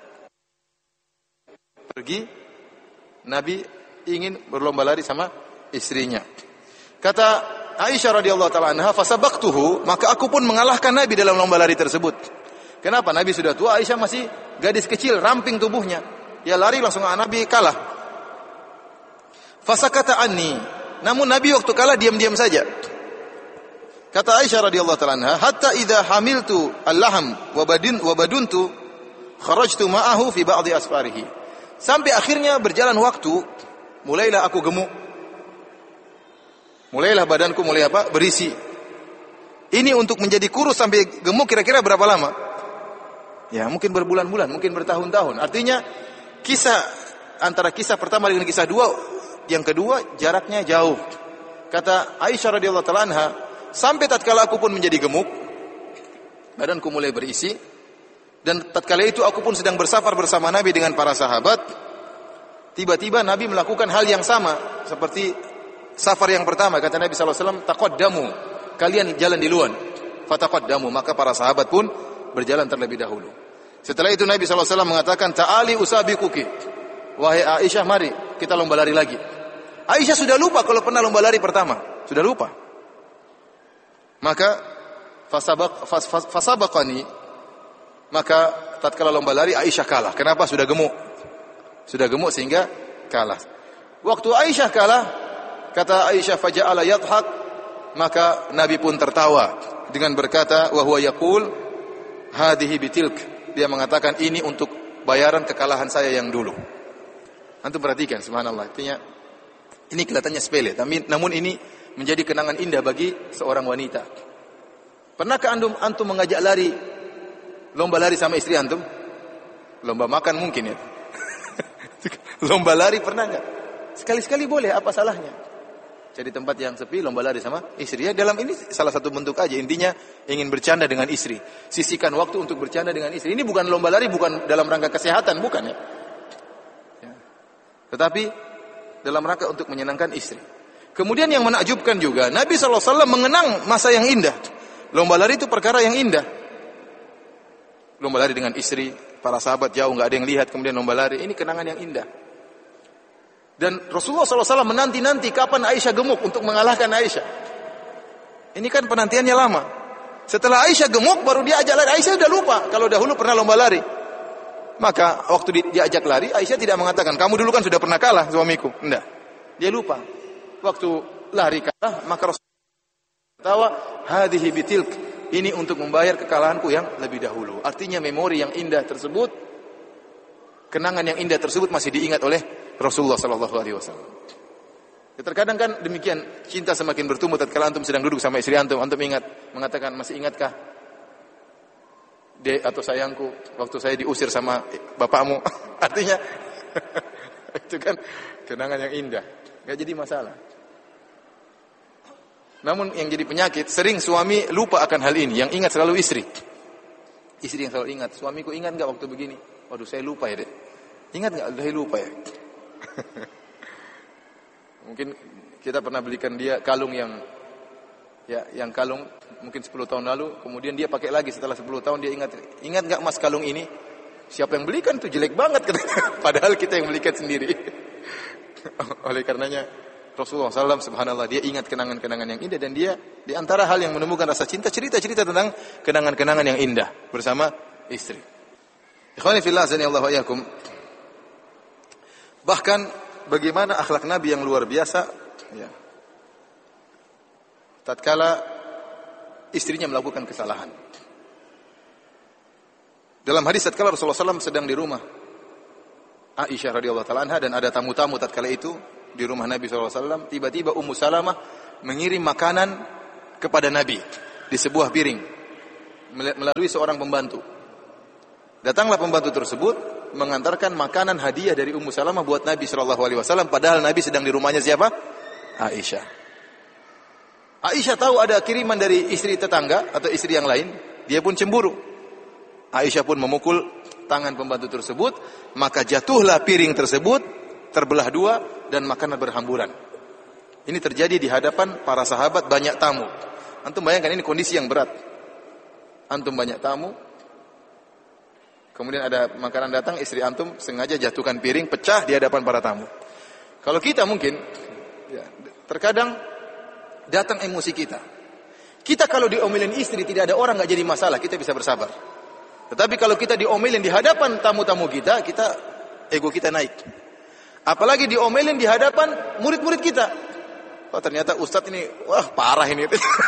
pergi, Nabi ingin berlomba lari sama istrinya. Kata Aisyah radhiyallahu taala anha, fasabaqtuhu, maka aku pun mengalahkan Nabi dalam lomba lari tersebut. Kenapa? Nabi sudah tua, Aisyah masih gadis kecil, ramping tubuhnya. Ya lari langsung Nabi kalah. Fasakata anni. Namun Nabi waktu kalah diam-diam saja. Kata Aisyah radhiyallahu taala anha, hatta idza hamiltu al-laham wa badin wa baduntu kharajtu ma'ahu fi ba'dhi asfarihi. Sampai akhirnya berjalan waktu, mulailah aku gemuk. Mulailah badanku mulai apa? Berisi. Ini untuk menjadi kurus sampai gemuk kira-kira berapa lama? Ya, mungkin berbulan-bulan, mungkin bertahun-tahun. Artinya kisah antara kisah pertama dengan kisah dua, yang kedua jaraknya jauh. Kata Aisyah radhiyallahu taala anha, sampai tatkala aku pun menjadi gemuk, badanku mulai berisi, dan tatkala itu aku pun sedang bersafar bersama Nabi dengan para sahabat. Tiba-tiba Nabi melakukan hal yang sama seperti safar yang pertama. Kata Nabi sallallahu alaihi wasallam, taqaddamu, kalian jalan di luar. Fataqaddamu, maka para sahabat pun berjalan terlebih dahulu. Setelah itu Nabi sallallahu alaihi wasallam mengatakan, ta'ali usabiquki. Wahai Aisyah, mari kita lomba lari lagi. Aisyah sudah lupa kalau pernah lomba lari pertama, sudah lupa. Maka fasabaq fas, fas, fasabaqani, maka tatkala lomba lari Aisyah kalah. Kenapa? Sudah gemuk. Sudah gemuk sehingga kalah. Waktu Aisyah kalah, kata Aisyah, faja'ala yadhhak, maka Nabi pun tertawa dengan berkata, wa huwa yaqul hadhihi bitilk. Dia mengatakan ini untuk bayaran kekalahan saya yang dulu. Antum perhatikan, subhanallah. Artinya ini kelihatannya sepele, tapi namun ini menjadi kenangan indah bagi seorang wanita. Pernahkah antum antum mengajak lari, lomba lari sama istri antum? Lomba makan mungkin ya. Lomba lari pernah enggak? Sekali-sekali boleh, apa salahnya? Jadi tempat yang sepi, lomba lari sama istri. Ya, dalam ini salah satu bentuk aja. Intinya ingin bercanda dengan istri. Sisihkan waktu untuk bercanda dengan istri. Ini bukan lomba lari, bukan dalam rangka kesehatan, bukan ya. Ya. Tetapi dalam rangka untuk menyenangkan istri. Kemudian yang menakjubkan juga, Nabi sallallahu alaihi wasallam mengenang masa yang indah. Lomba lari itu perkara yang indah. Lomba lari dengan istri, para sahabat jauh, nggak ada yang lihat, kemudian lomba lari. Ini kenangan yang indah. Dan Rasulullah sallallahu alaihi wasallam menanti-nanti kapan Aisyah gemuk untuk mengalahkan Aisyah. Ini kan penantiannya lama. Setelah Aisyah gemuk, baru dia ajak lari. Aisyah sudah lupa kalau dahulu pernah lomba lari. Maka waktu diajak lari, Aisyah tidak mengatakan, kamu dulu kan sudah pernah kalah suamiku. Tidak. Dia lupa. Waktu lari kalah, maka Rasulullah katawa, hadhihi bitilk. Ini untuk membayar kekalahanku yang lebih dahulu. Artinya memori yang indah tersebut, kenangan yang indah tersebut masih diingat oleh Rasulullah sallallahu alaihi wasallam. Terkadang kan demikian, cinta semakin bertumbuh tatkala antum sedang duduk sama istri antum, antum ingat, mengatakan, masih ingatkah Dek atau sayangku waktu saya diusir sama bapakmu? Artinya itu kan kenangan yang indah, enggak jadi masalah. Namun yang jadi penyakit, sering suami lupa akan hal ini, yang ingat selalu istri. Istri yang selalu ingat, suamiku ingat enggak waktu begini? Waduh, saya lupa ya, Dek. Ingat enggak? Saya lupa ya. Mungkin kita pernah belikan dia kalung yang ya, yang kalung mungkin sepuluh tahun lalu, kemudian dia pakai lagi setelah sepuluh tahun, dia ingat, ingat enggak Mas kalung ini? Siapa yang belikan tuh, jelek banget katanya. Padahal kita yang belikan sendiri. Oleh karenanya Rasulullah sallallahu alaihi wasallam, subhanallah, dia ingat kenangan-kenangan yang indah, dan dia di antara hal yang menumbuhkan rasa cinta, cerita-cerita tentang kenangan-kenangan yang indah bersama istri. Ikhwani fillah, azanillahu wa iyyakum. Bahkan bagaimana akhlak Nabi yang luar biasa, ya. Tatkala istrinya melakukan kesalahan, Dalam hadis tatkala Rasulullah sallallahu alaihi wasallam sedang di rumah Aisyah radhiyallahu taala anha dan ada tamu-tamu tatkala itu di rumah Nabi sallallahu alaihi wasallam, tiba-tiba Ummu Salamah mengirim makanan kepada Nabi di sebuah piring melalui seorang pembantu. Datanglah pembantu tersebut mengantarkan makanan hadiah dari Ummu Salamah buat Nabi sallallahu alaihi wasallam, padahal Nabi sedang di rumahnya siapa? Aisyah. Aisyah tahu ada kiriman dari istri tetangga atau istri yang lain, dia pun cemburu. Aisyah pun memukul tangan pembantu tersebut, maka jatuhlah piring tersebut, terbelah dua dan makanan berhamburan. Ini terjadi di hadapan para sahabat, banyak tamu. Antum bayangkan ini kondisi yang berat. Antum banyak tamu, kemudian ada makanan datang, istri antum sengaja jatuhkan piring, pecah di hadapan para tamu. Kalau kita mungkin, ya, terkadang datang emosi kita. Kita kalau diomelin istri tidak ada orang nggak jadi masalah, kita bisa bersabar. Tetapi kalau kita diomelin di hadapan tamu-tamu kita, kita ego kita naik. Apalagi diomelin di hadapan murid-murid kita. Oh ternyata ustadz ini, wah parah ini.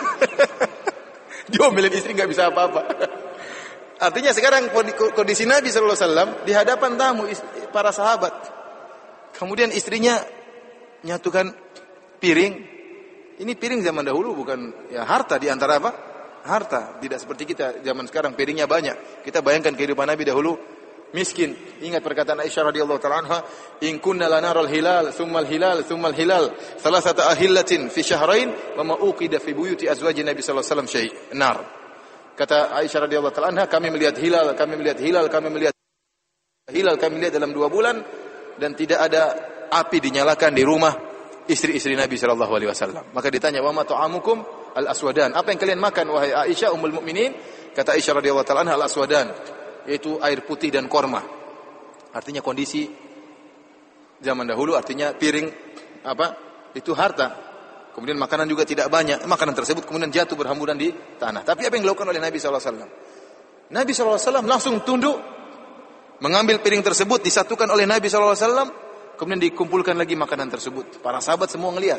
Diomelin istri nggak bisa apa-apa. Artinya sekarang kondisi Nabi sallallahu alaihi wasallam di hadapan tamu para sahabat. Kemudian istrinya nyatukan piring. Ini piring zaman dahulu bukan ya harta di antara apa? Harta. Tidak seperti kita zaman sekarang piringnya banyak. Kita bayangkan kehidupan Nabi dahulu miskin. Ingat perkataan Aisyah radhiyallahu taala anha, "In kunna lanaral hilal, tsummal hilal, tsummal hilal, salasata ahillatin fi syahrain wa ma uqida fi buyuti azwajin Nabi sallallahu alaihi wasallam syai'." Nar. Kata Aisyah radhiyallahu taala anha, kami melihat hilal, kami melihat hilal, kami melihat hilal, kami melihat dalam dua bulan dan tidak ada api dinyalakan di rumah istri-istri Nabi sallallahu alaihi wasallam. Maka ditanya, "Wa ma ta'amukum al-aswadan?" Apa yang kalian makan wahai Aisyah ummul mukminin? Kata Aisyah radhiyallahu taala anha, "Al-aswadan," yaitu air putih dan korma. Artinya kondisi zaman dahulu artinya piring apa? Itu harta. Kemudian makanan juga tidak banyak. Makanan tersebut kemudian jatuh berhamburan di tanah. Tapi apa yang dilakukan oleh Nabi sallallahu alaihi wasallam? Nabi sallallahu alaihi wasallam langsung tunduk, mengambil piring tersebut, disatukan oleh Nabi sallallahu alaihi wasallam, kemudian dikumpulkan lagi makanan tersebut. Para sahabat semua ngelihat.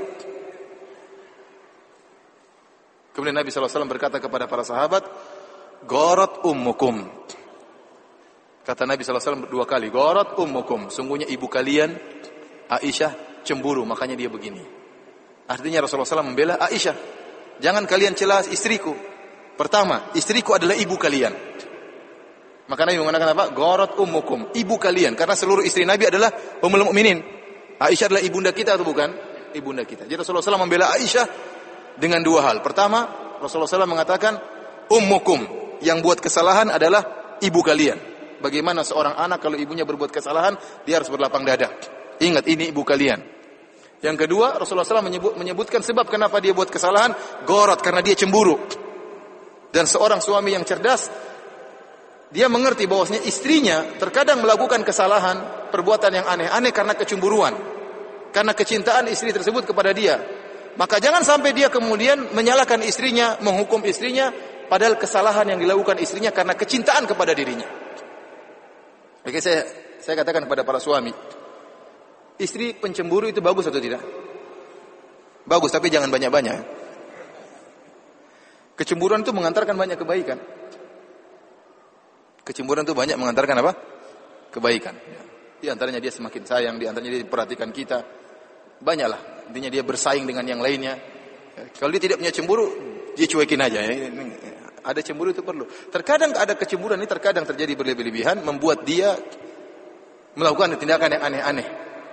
Kemudian Nabi sallallahu alaihi wasallam berkata kepada para sahabat, "Gharat ummukum." Kata Nabi sallallahu alaihi wasallam dua kali, "Gharat ummukum." Sungguhnya ibu kalian Aisyah cemburu, makanya dia begini. Artinya Rasulullah sallallahu alaihi wasallam membela Aisyah. Jangan kalian celah istriku. Pertama, istriku adalah ibu kalian. Maka Nabi mengatakan apa? Gharat ummukum, ibu kalian. Karena seluruh istri Nabi adalah ummul mukminin. Aisyah adalah ibunda kita atau bukan? Ibunda kita. Jadi Rasulullah sallallahu alaihi wasallam membela Aisyah dengan dua hal. Pertama, Rasulullah sallallahu alaihi wasallam mengatakan ummukum, yang buat kesalahan adalah ibu kalian. Bagaimana seorang anak kalau ibunya berbuat kesalahan, dia harus berlapang dada. Ingat, ini ibu kalian. Yang kedua, Rasulullah sallallahu alaihi wasallam menyebut, menyebutkan sebab kenapa dia buat kesalahan, gharat, karena dia cemburu. Dan seorang suami yang cerdas, dia mengerti bahwasanya istrinya terkadang melakukan kesalahan, perbuatan yang aneh-aneh karena kecemburuan, karena kecintaan istri tersebut kepada dia. Maka jangan sampai dia kemudian menyalahkan istrinya, menghukum istrinya, padahal kesalahan yang dilakukan istrinya karena kecintaan kepada dirinya. Oke, saya saya katakan kepada para suami, istri pencemburu itu bagus atau tidak? Bagus, tapi jangan banyak-banyak. Kecemburuan itu mengantarkan banyak kebaikan. Kecemburuan itu banyak mengantarkan apa? Kebaikan. Di antaranya dia semakin sayang, di antaranya dia perhatikan kita. Banyaklah. Intinya dia bersaing dengan yang lainnya. Kalau dia tidak punya cemburu, dia cuekin aja. Ada cemburu itu perlu. Terkadang ada kecemburuan ini terkadang terjadi berlebih-lebihan, membuat dia melakukan tindakan yang aneh-aneh.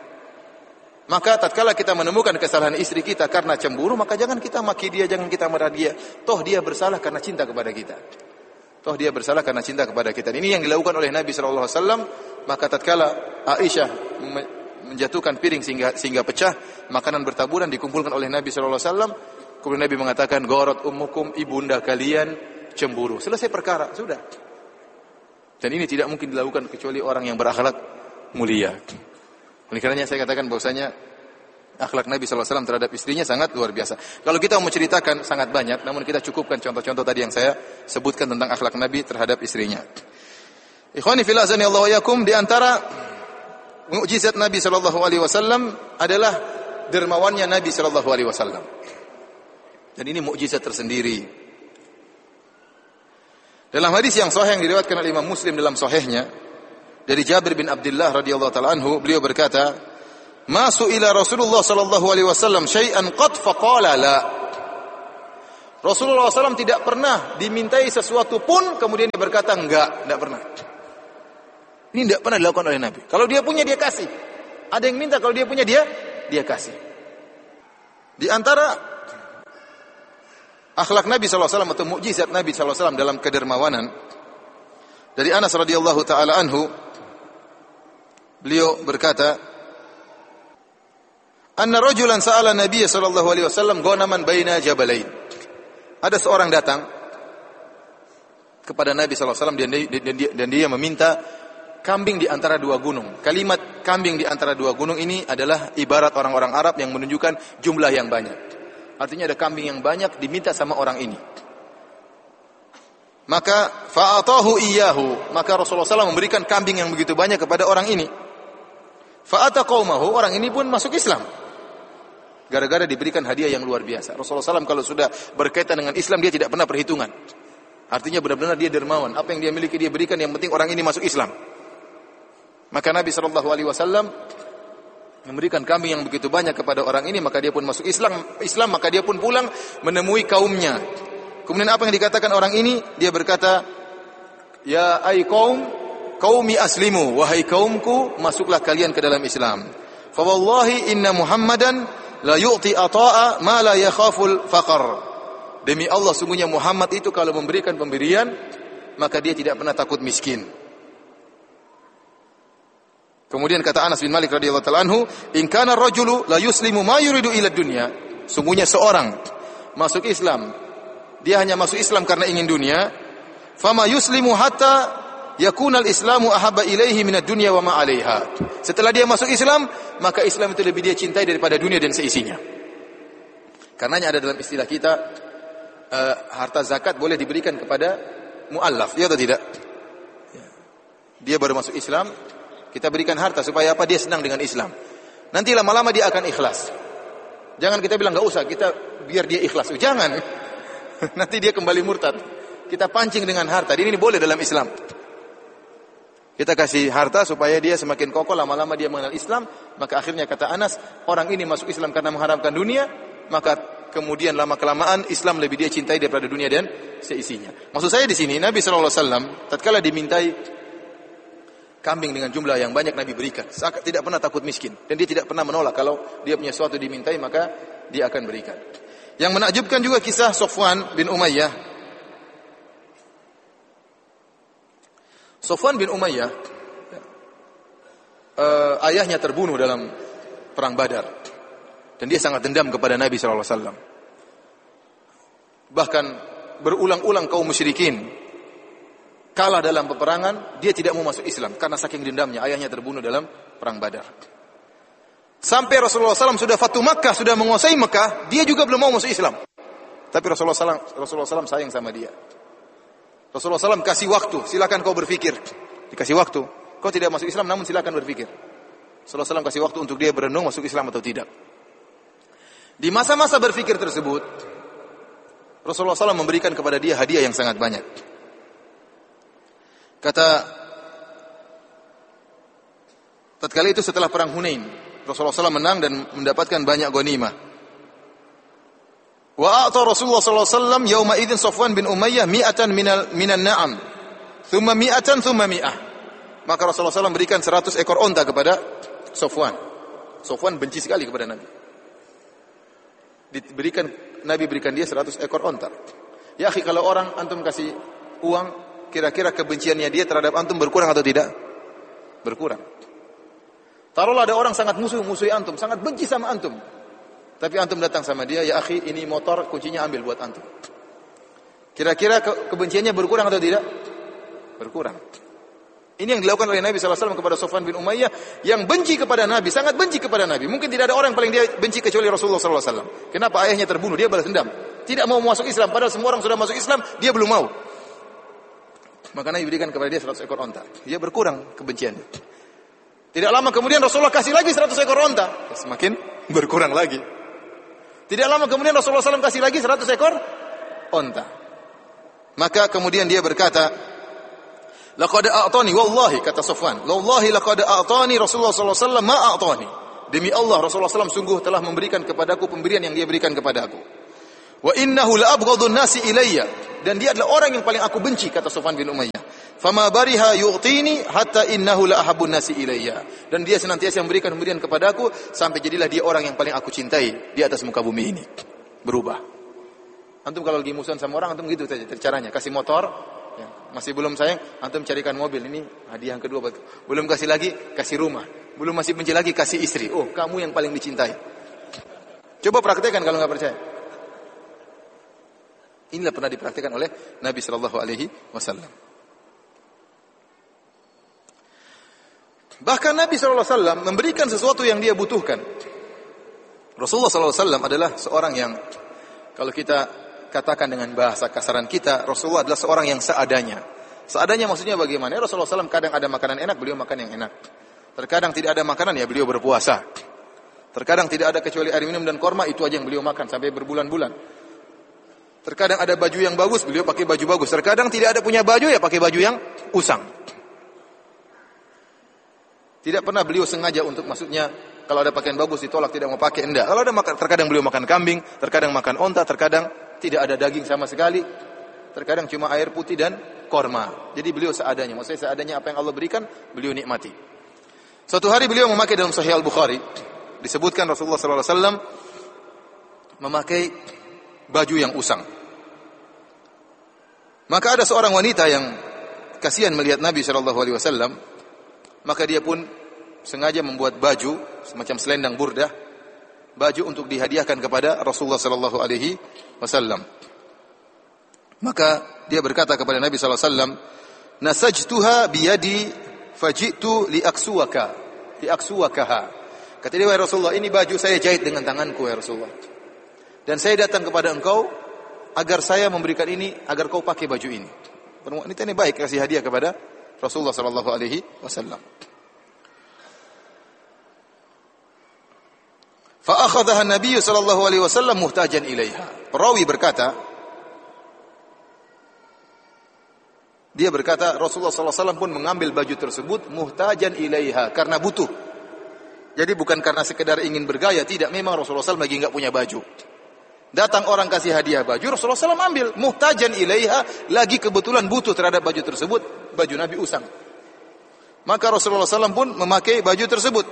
Maka tatkala kita menemukan kesalahan istri kita karena cemburu, maka jangan kita maki dia, jangan kita marah dia. Toh dia bersalah karena cinta kepada kita. Toh dia bersalah karena cinta kepada kita. Ini yang dilakukan oleh Nabi sallallahu alaihi wasallam. Maka tatkala Aisyah menjatuhkan piring sehingga sehingga pecah, makanan bertaburan dikumpulkan oleh Nabi sallallahu alaihi wasallam. Kemudian Nabi mengatakan, "Gharat ummukum, ibunda kalian cemburu." Selesai perkara, sudah. Dan ini tidak mungkin dilakukan kecuali orang yang berakhlak mulia. Oleh karenanya saya katakan bahwasanya akhlak Nabi sallallahu alaihi wasallam terhadap istrinya sangat luar biasa. Kalau kita mau menceritakan sangat banyak, namun kita cukupkan contoh-contoh tadi yang saya sebutkan tentang akhlak Nabi terhadap istrinya. Ikhwani fillah azani Allah wa yakum, di antara mukjizat Nabi sallallahu alaihi wasallam adalah dermawannya Nabi sallallahu alaihi wasallam. Dan ini mukjizat tersendiri. Dalam hadis yang sahih yang diriwayatkan oleh Imam Muslim dalam sahihnya dari Jabir bin Abdullah radhiyallahu taala anhu, beliau berkata, "Ma su'ila Rasulullah sallallahu alaihi wasallam syai'an qad faqala la." Rasulullah sallallahu alaihi wasallam tidak pernah dimintai sesuatu pun kemudian dia berkata enggak, tidak pernah. Ini tidak pernah dilakukan oleh Nabi. Kalau dia punya dia kasih. Ada yang minta, kalau dia punya dia dia kasih. Di antara akhlak Nabi sallallahu alaihi wasallam atau mukjizat Nabi sallallahu alaihi wasallam dalam kedermawanan, dari Anas radhiyallahu taala anhu, beliau berkata, "Anna rajulan sa'ala Nabiy sallallahu alaihi wasallam ghanaman baina jabalain." Ada seorang datang kepada Nabi sallallahu alaihi wasallam dan dia, dan dia, dan dia meminta kambing di antara dua gunung. Kalimat kambing di antara dua gunung ini adalah ibarat orang-orang Arab yang menunjukkan jumlah yang banyak. Artinya ada kambing yang banyak diminta sama orang ini. Maka fa'atahu iyyahu, maka Rasulullah sallallahu alaihi wasallam memberikan kambing yang begitu banyak kepada orang ini. Fa'ata qaumahu, orang ini pun masuk Islam. Gara-gara diberikan hadiah yang luar biasa. Rasulullah sallallahu alaihi wasallam kalau sudah berkaitan dengan Islam dia tidak pernah perhitungan. Artinya benar-benar dia dermawan. Apa yang dia miliki dia berikan, yang penting orang ini masuk Islam. Maka Nabi sallallahu alaihi wasallam memberikan kambing yang begitu banyak kepada orang ini, maka dia pun masuk Islam, Islam maka dia pun pulang menemui kaumnya. Kemudian apa yang dikatakan orang ini? Dia berkata, "Ya ai qaum, qaumi aslimu, wahai kaumku, masuklah kalian ke dalam Islam. Fa wallahi inna Muhammadan la yu'ti ata'a ma la yakhaful faqr." Demi Allah, sungguhnya Muhammad itu kalau memberikan pemberian, maka dia tidak pernah takut miskin. Kemudian kata Anas bin Malik radhiyallahu ta'ala anhu, "In kana ar-rajulu la yuslimu ma yuridu ila dunya." Sungguhnya seorang masuk Islam, dia hanya masuk Islam karena ingin dunia, fama yuslimu hatta yakuna al-islamu ahabba ilaihi min ad-dunya wa ma 'alaiha. Setelah dia masuk Islam, maka Islam itu lebih dia cintai daripada dunia dan seisinya. Karenanya ada dalam istilah kita, uh, harta zakat boleh diberikan kepada muallaf, ya atau tidak? Dia baru masuk Islam, kita berikan harta supaya apa? Dia senang dengan Islam. Nanti lama-lama dia akan ikhlas. Jangan kita bilang enggak usah, kita biar dia ikhlas. Oh, jangan. Nanti dia kembali murtad. Kita pancing dengan harta. Ini boleh dalam Islam. Kita kasih harta supaya dia semakin kokoh, lama-lama dia mengenal Islam, maka akhirnya kata Anas, orang ini masuk Islam karena mengharapkan dunia, maka kemudian lama-kelamaan Islam lebih dia cintai daripada dunia dan seisinya. Maksud saya di sini Nabi sallallahu alaihi wasallam tatkala dimintai kambing dengan jumlah yang banyak, Nabi berikan. Tidak pernah takut miskin. Dan dia tidak pernah menolak. Kalau dia punya sesuatu dimintai, maka dia akan berikan. Yang menakjubkan juga kisah Safwan bin Umayyah. Safwan bin Umayyah, uh, ayahnya terbunuh dalam perang Badar. Dan dia sangat dendam kepada Nabi sallallahu alaihi wasallam. Bahkan berulang-ulang kaum musyrikin kalah dalam peperangan, dia tidak mau masuk Islam karena saking dendamnya, ayahnya terbunuh dalam perang Badar. Sampai Rasulullah sallallahu alaihi wasallam sudah Fatu Makkah, sudah menguasai Makkah, dia juga belum mau masuk Islam. Tapi Rasulullah sallallahu alaihi wasallam sayang sama dia. Rasulullah sallallahu alaihi wasallam kasih waktu, silakan kau berpikir. Dikasih waktu, kau tidak masuk Islam namun silakan berpikir. Rasulullah sallallahu alaihi wasallam kasih waktu untuk dia berenung masuk Islam atau tidak. Di masa-masa berpikir tersebut, Rasulullah sallallahu alaihi wasallam memberikan kepada dia hadiah yang sangat banyak. Kata, tatkala itu setelah perang Hunain, Rasulullah sallallahu alaihi wasallam menang dan mendapatkan banyak ghanimah. Wa a'ta Rasulullah sallallahu alaihi wasallam yauma idzin Safwan bin Umayyah mi'atan minal minan na'am. Thumma mi'atan thumma mi'ah. Maka Rasulullah sallallahu alaihi wasallam berikan seratus ekor onta kepada Safwan. Safwan benci sekali kepada Nabi. Diberikan Nabi berikan dia seratus ekor onta. Ya akhi, kalau orang antum kasih uang, kira-kira kebenciannya dia terhadap antum berkurang atau tidak? Berkurang. Taruhlah ada orang sangat musuh, musuhi antum, sangat benci sama antum. Tapi antum datang sama dia, ya akhi, ini motor, kuncinya ambil buat antum. Kira-kira ke- kebenciannya berkurang atau tidak? Berkurang. Ini yang dilakukan oleh Nabi sallallahu alaihi wasallam kepada Safwan bin Umayyah yang benci kepada Nabi, sangat benci kepada Nabi. Mungkin tidak ada orang yang paling dia benci kecuali Rasulullah sallallahu alaihi wasallam. Kenapa? Ayahnya terbunuh, dia balas dendam. Tidak mau masuk Islam, padahal semua orang sudah masuk Islam, dia belum mau. Maka Nabi berikan kepada dia seratus ekor onta. Dia berkurang kebenciannya. Tidak lama kemudian Rasulullah kasih lagi seratus ekor onta. Semakin berkurang lagi. Tidak lama kemudian Rasulullah sallallahu alaihi wasallam kasih lagi seratus ekor onta. Maka kemudian dia berkata, laqad a'tani wallahi, kata Safwan, wallahi laqad a'tani Rasulullah sallallahu alaihi wasallam ma a'tani. Demi Allah, Rasulullah sallallahu alaihi wasallam sungguh telah memberikan kepadaku pemberian yang dia berikan kepadaku. Wa innahu la abghadun nasi ilayya, dan dia adalah orang yang paling aku benci, kata Safwan bin Umayyah. Fama bariha yu'tini hatta innahu la ahabbun nasi ilayya, dan dia senantiasa memberikan pemberian kepadaku sampai jadilah dia orang yang paling aku cintai di atas muka bumi ini. Berubah. Antum kalau lagi musuhan sama orang, antum gitu saja caranya, kasih motor, ya, masih belum sayang, antum carikan mobil, ini hadiah yang kedua. Belum kasih lagi, kasih rumah. Belum masih benci lagi, kasih istri. Oh, kamu yang paling dicintai. Coba praktekkan kalau nggak percaya. Inilah pernah dipraktikkan oleh Nabi Shallallahu Alaihi Wasallam. Bahkan Nabi Shallallahu Alaihi Wasallam memberikan sesuatu yang dia butuhkan. Rasulullah Shallallahu Alaihi Wasallam adalah seorang yang, kalau kita katakan dengan bahasa kasaran kita, Rasulullah adalah seorang yang seadanya. Seadanya maksudnya bagaimana? Rasulullah Shallallahu Alaihi Wasallam kadang ada makanan enak, beliau makan yang enak. Terkadang tidak ada makanan, ya beliau berpuasa. Terkadang tidak ada kecuali air minum dan korma, itu aja yang beliau makan sampai berbulan-bulan. Terkadang ada baju yang bagus, beliau pakai baju bagus. Terkadang tidak ada punya baju, ya pakai baju yang usang. Tidak pernah beliau sengaja untuk, maksudnya kalau ada pakaian bagus ditolak, tidak mau pakai, enggak. Kalau ada makan, terkadang beliau makan kambing, terkadang makan onta, terkadang tidak ada daging sama sekali, terkadang cuma air putih dan korma. Jadi beliau seadanya, maksudnya seadanya apa yang Allah berikan, beliau nikmati. Suatu hari beliau memakai, dalam Sahih Al-Bukhari disebutkan Rasulullah sallallahu alaihi wasallam memakai baju yang usang. Maka ada seorang wanita yang kasihan melihat Nabi sallallahu alaihi wasallam, maka dia pun sengaja membuat baju semacam selendang burdah, baju untuk dihadiahkan kepada Rasulullah sallallahu alaihi wasallam. Maka dia berkata kepada Nabi sallallahu alaihi wasallam, "Nasajtuha biyadi faji'tu liaksuwaka, liaksuwakaha." Kata dia, "Wahai Rasulullah, ini baju saya jahit dengan tanganku, ya Rasulullah. Dan saya datang kepada engkau agar saya memberikan ini, agar kau pakai baju ini." Wanita ini baik, kasih hadiah kepada Rasulullah sallallahu alaihi wasallam. Fa akhadhaha an-nabiy sallallahu alaihi wasallam muhtajan ilaiha. Perawi berkata, dia berkata Rasulullah sallallahu alaihi wasallam pun mengambil baju tersebut muhtajan ilaiha, karena butuh. Jadi bukan karena sekedar ingin bergaya, tidak, memang Rasulullah sallallahu alaihi wasallam lagi enggak punya baju. Datang orang kasih hadiah baju, Rasulullah sallallahu alaihi wasallam ambil muhtajan ilaiha, lagi kebetulan butuh terhadap baju tersebut, baju Nabi usang. Maka Rasulullah sallallahu alaihi wasallam pun memakai baju tersebut.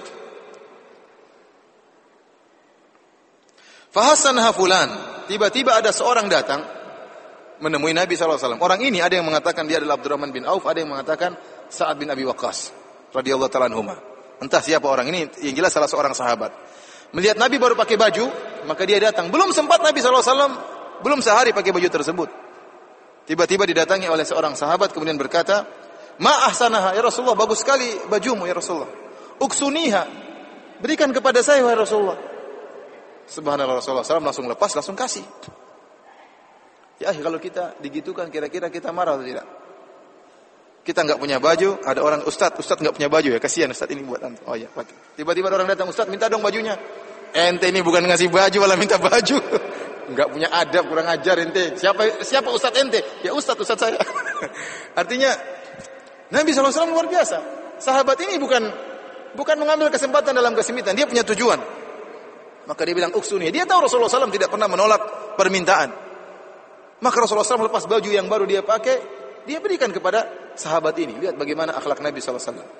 Fahasanha fulan, tiba-tiba ada seorang datang menemui Nabi sallallahu alaihi wasallam. Orang ini ada yang mengatakan dia adalah Abdurrahman bin Auf, ada yang mengatakan Sa'ad bin Abi Waqqas radhiyallahu ta'ala anhuma. Entah siapa orang ini, yang jelas salah seorang sahabat. Melihat Nabi baru pakai baju, maka dia datang. Belum sempat Nabi sallallahu alaihi wasallam, belum sehari pakai baju tersebut, tiba-tiba didatangi oleh seorang sahabat, kemudian berkata, "Ma ahsanaha ya Rasulullah, bagus sekali bajumu ya Rasulullah. Uksuniha, berikan kepada saya ya Rasulullah." Subhanallah, Rasulullah sallallahu alaihi wasallam langsung lepas, langsung kasih. Ya, kalau kita digitukan, kira-kira kita marah atau tidak? Kita enggak punya baju, ada orang, "Ustaz, Ustaz enggak punya baju ya, kasihan Ustaz, ini buat antum." Oh ya, pakai. Tiba-tiba ada orang datang, "Ustaz, minta dong bajunya." Ente ini bukan ngasih baju, malah minta baju. Enggak punya adab, kurang ajar ente. Siapa siapa Ustaz ente? Ya Ustaz, Ustaz saya. Artinya Nabi sallallahu alaihi wasallam luar biasa. Sahabat ini bukan bukan mengambil kesempatan dalam kesempitan, dia punya tujuan. Maka dia bilang, "Uksuni." Dia tahu Rasulullah sallallahu alaihi wasallam tidak pernah menolak permintaan. Maka Rasulullah sallallahu alaihi wasallam lepas baju yang baru dia pakai, dia berikan kepada sahabat ini. Lihat bagaimana akhlak Nabi sallallahu alaihi wasallam.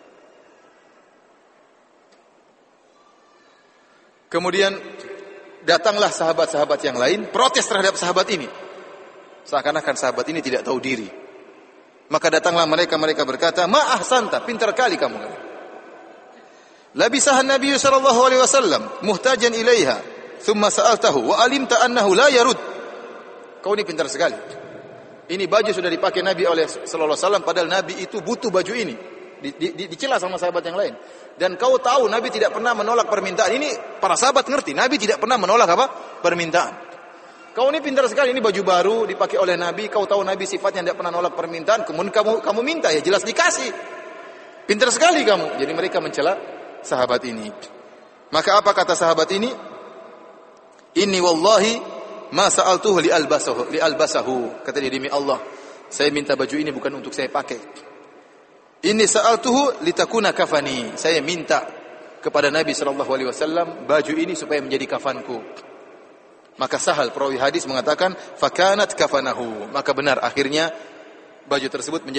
Kemudian datanglah sahabat-sahabat yang lain protes terhadap sahabat ini, seakan-akan sahabat ini tidak tahu diri. Maka datanglah mereka, mereka berkata, "Ma ahsanta, pintar kali kamu." Labisaha Nabi sallallahu alaihi wasallam muhtajan ilaiha, thumma sa'altahu wa alimta annahu la yarud. Kau ini pintar sekali. Ini baju sudah dipakai Nabi oleh sallallahu alaihi wasallam, padahal Nabi itu butuh baju ini. Di, di, dicela sama sahabat yang lain. Dan kau tahu Nabi tidak pernah menolak permintaan. Ini para sahabat ngerti, Nabi tidak pernah menolak apa? Permintaan. Kau ini pintar sekali, ini baju baru dipakai oleh Nabi, kau tahu Nabi sifatnya tidak pernah menolak permintaan, kemudian kamu kamu minta, ya jelas dikasih. Pintar sekali kamu. Jadi mereka mencela sahabat ini. Maka apa kata sahabat ini? "Inni wallahi Ma sa'altuhu li albasahu, li albasahu. Kata dia, demi Allah, saya minta baju ini bukan untuk saya pakai. Ini sa'altuhu litakuna kafani. Saya minta kepada Nabi sallallahu alaihi wasallam baju ini supaya menjadi kafanku. Maka Sahal perawi hadis mengatakan fakanat kafanahu. Maka benar akhirnya baju tersebut menjadi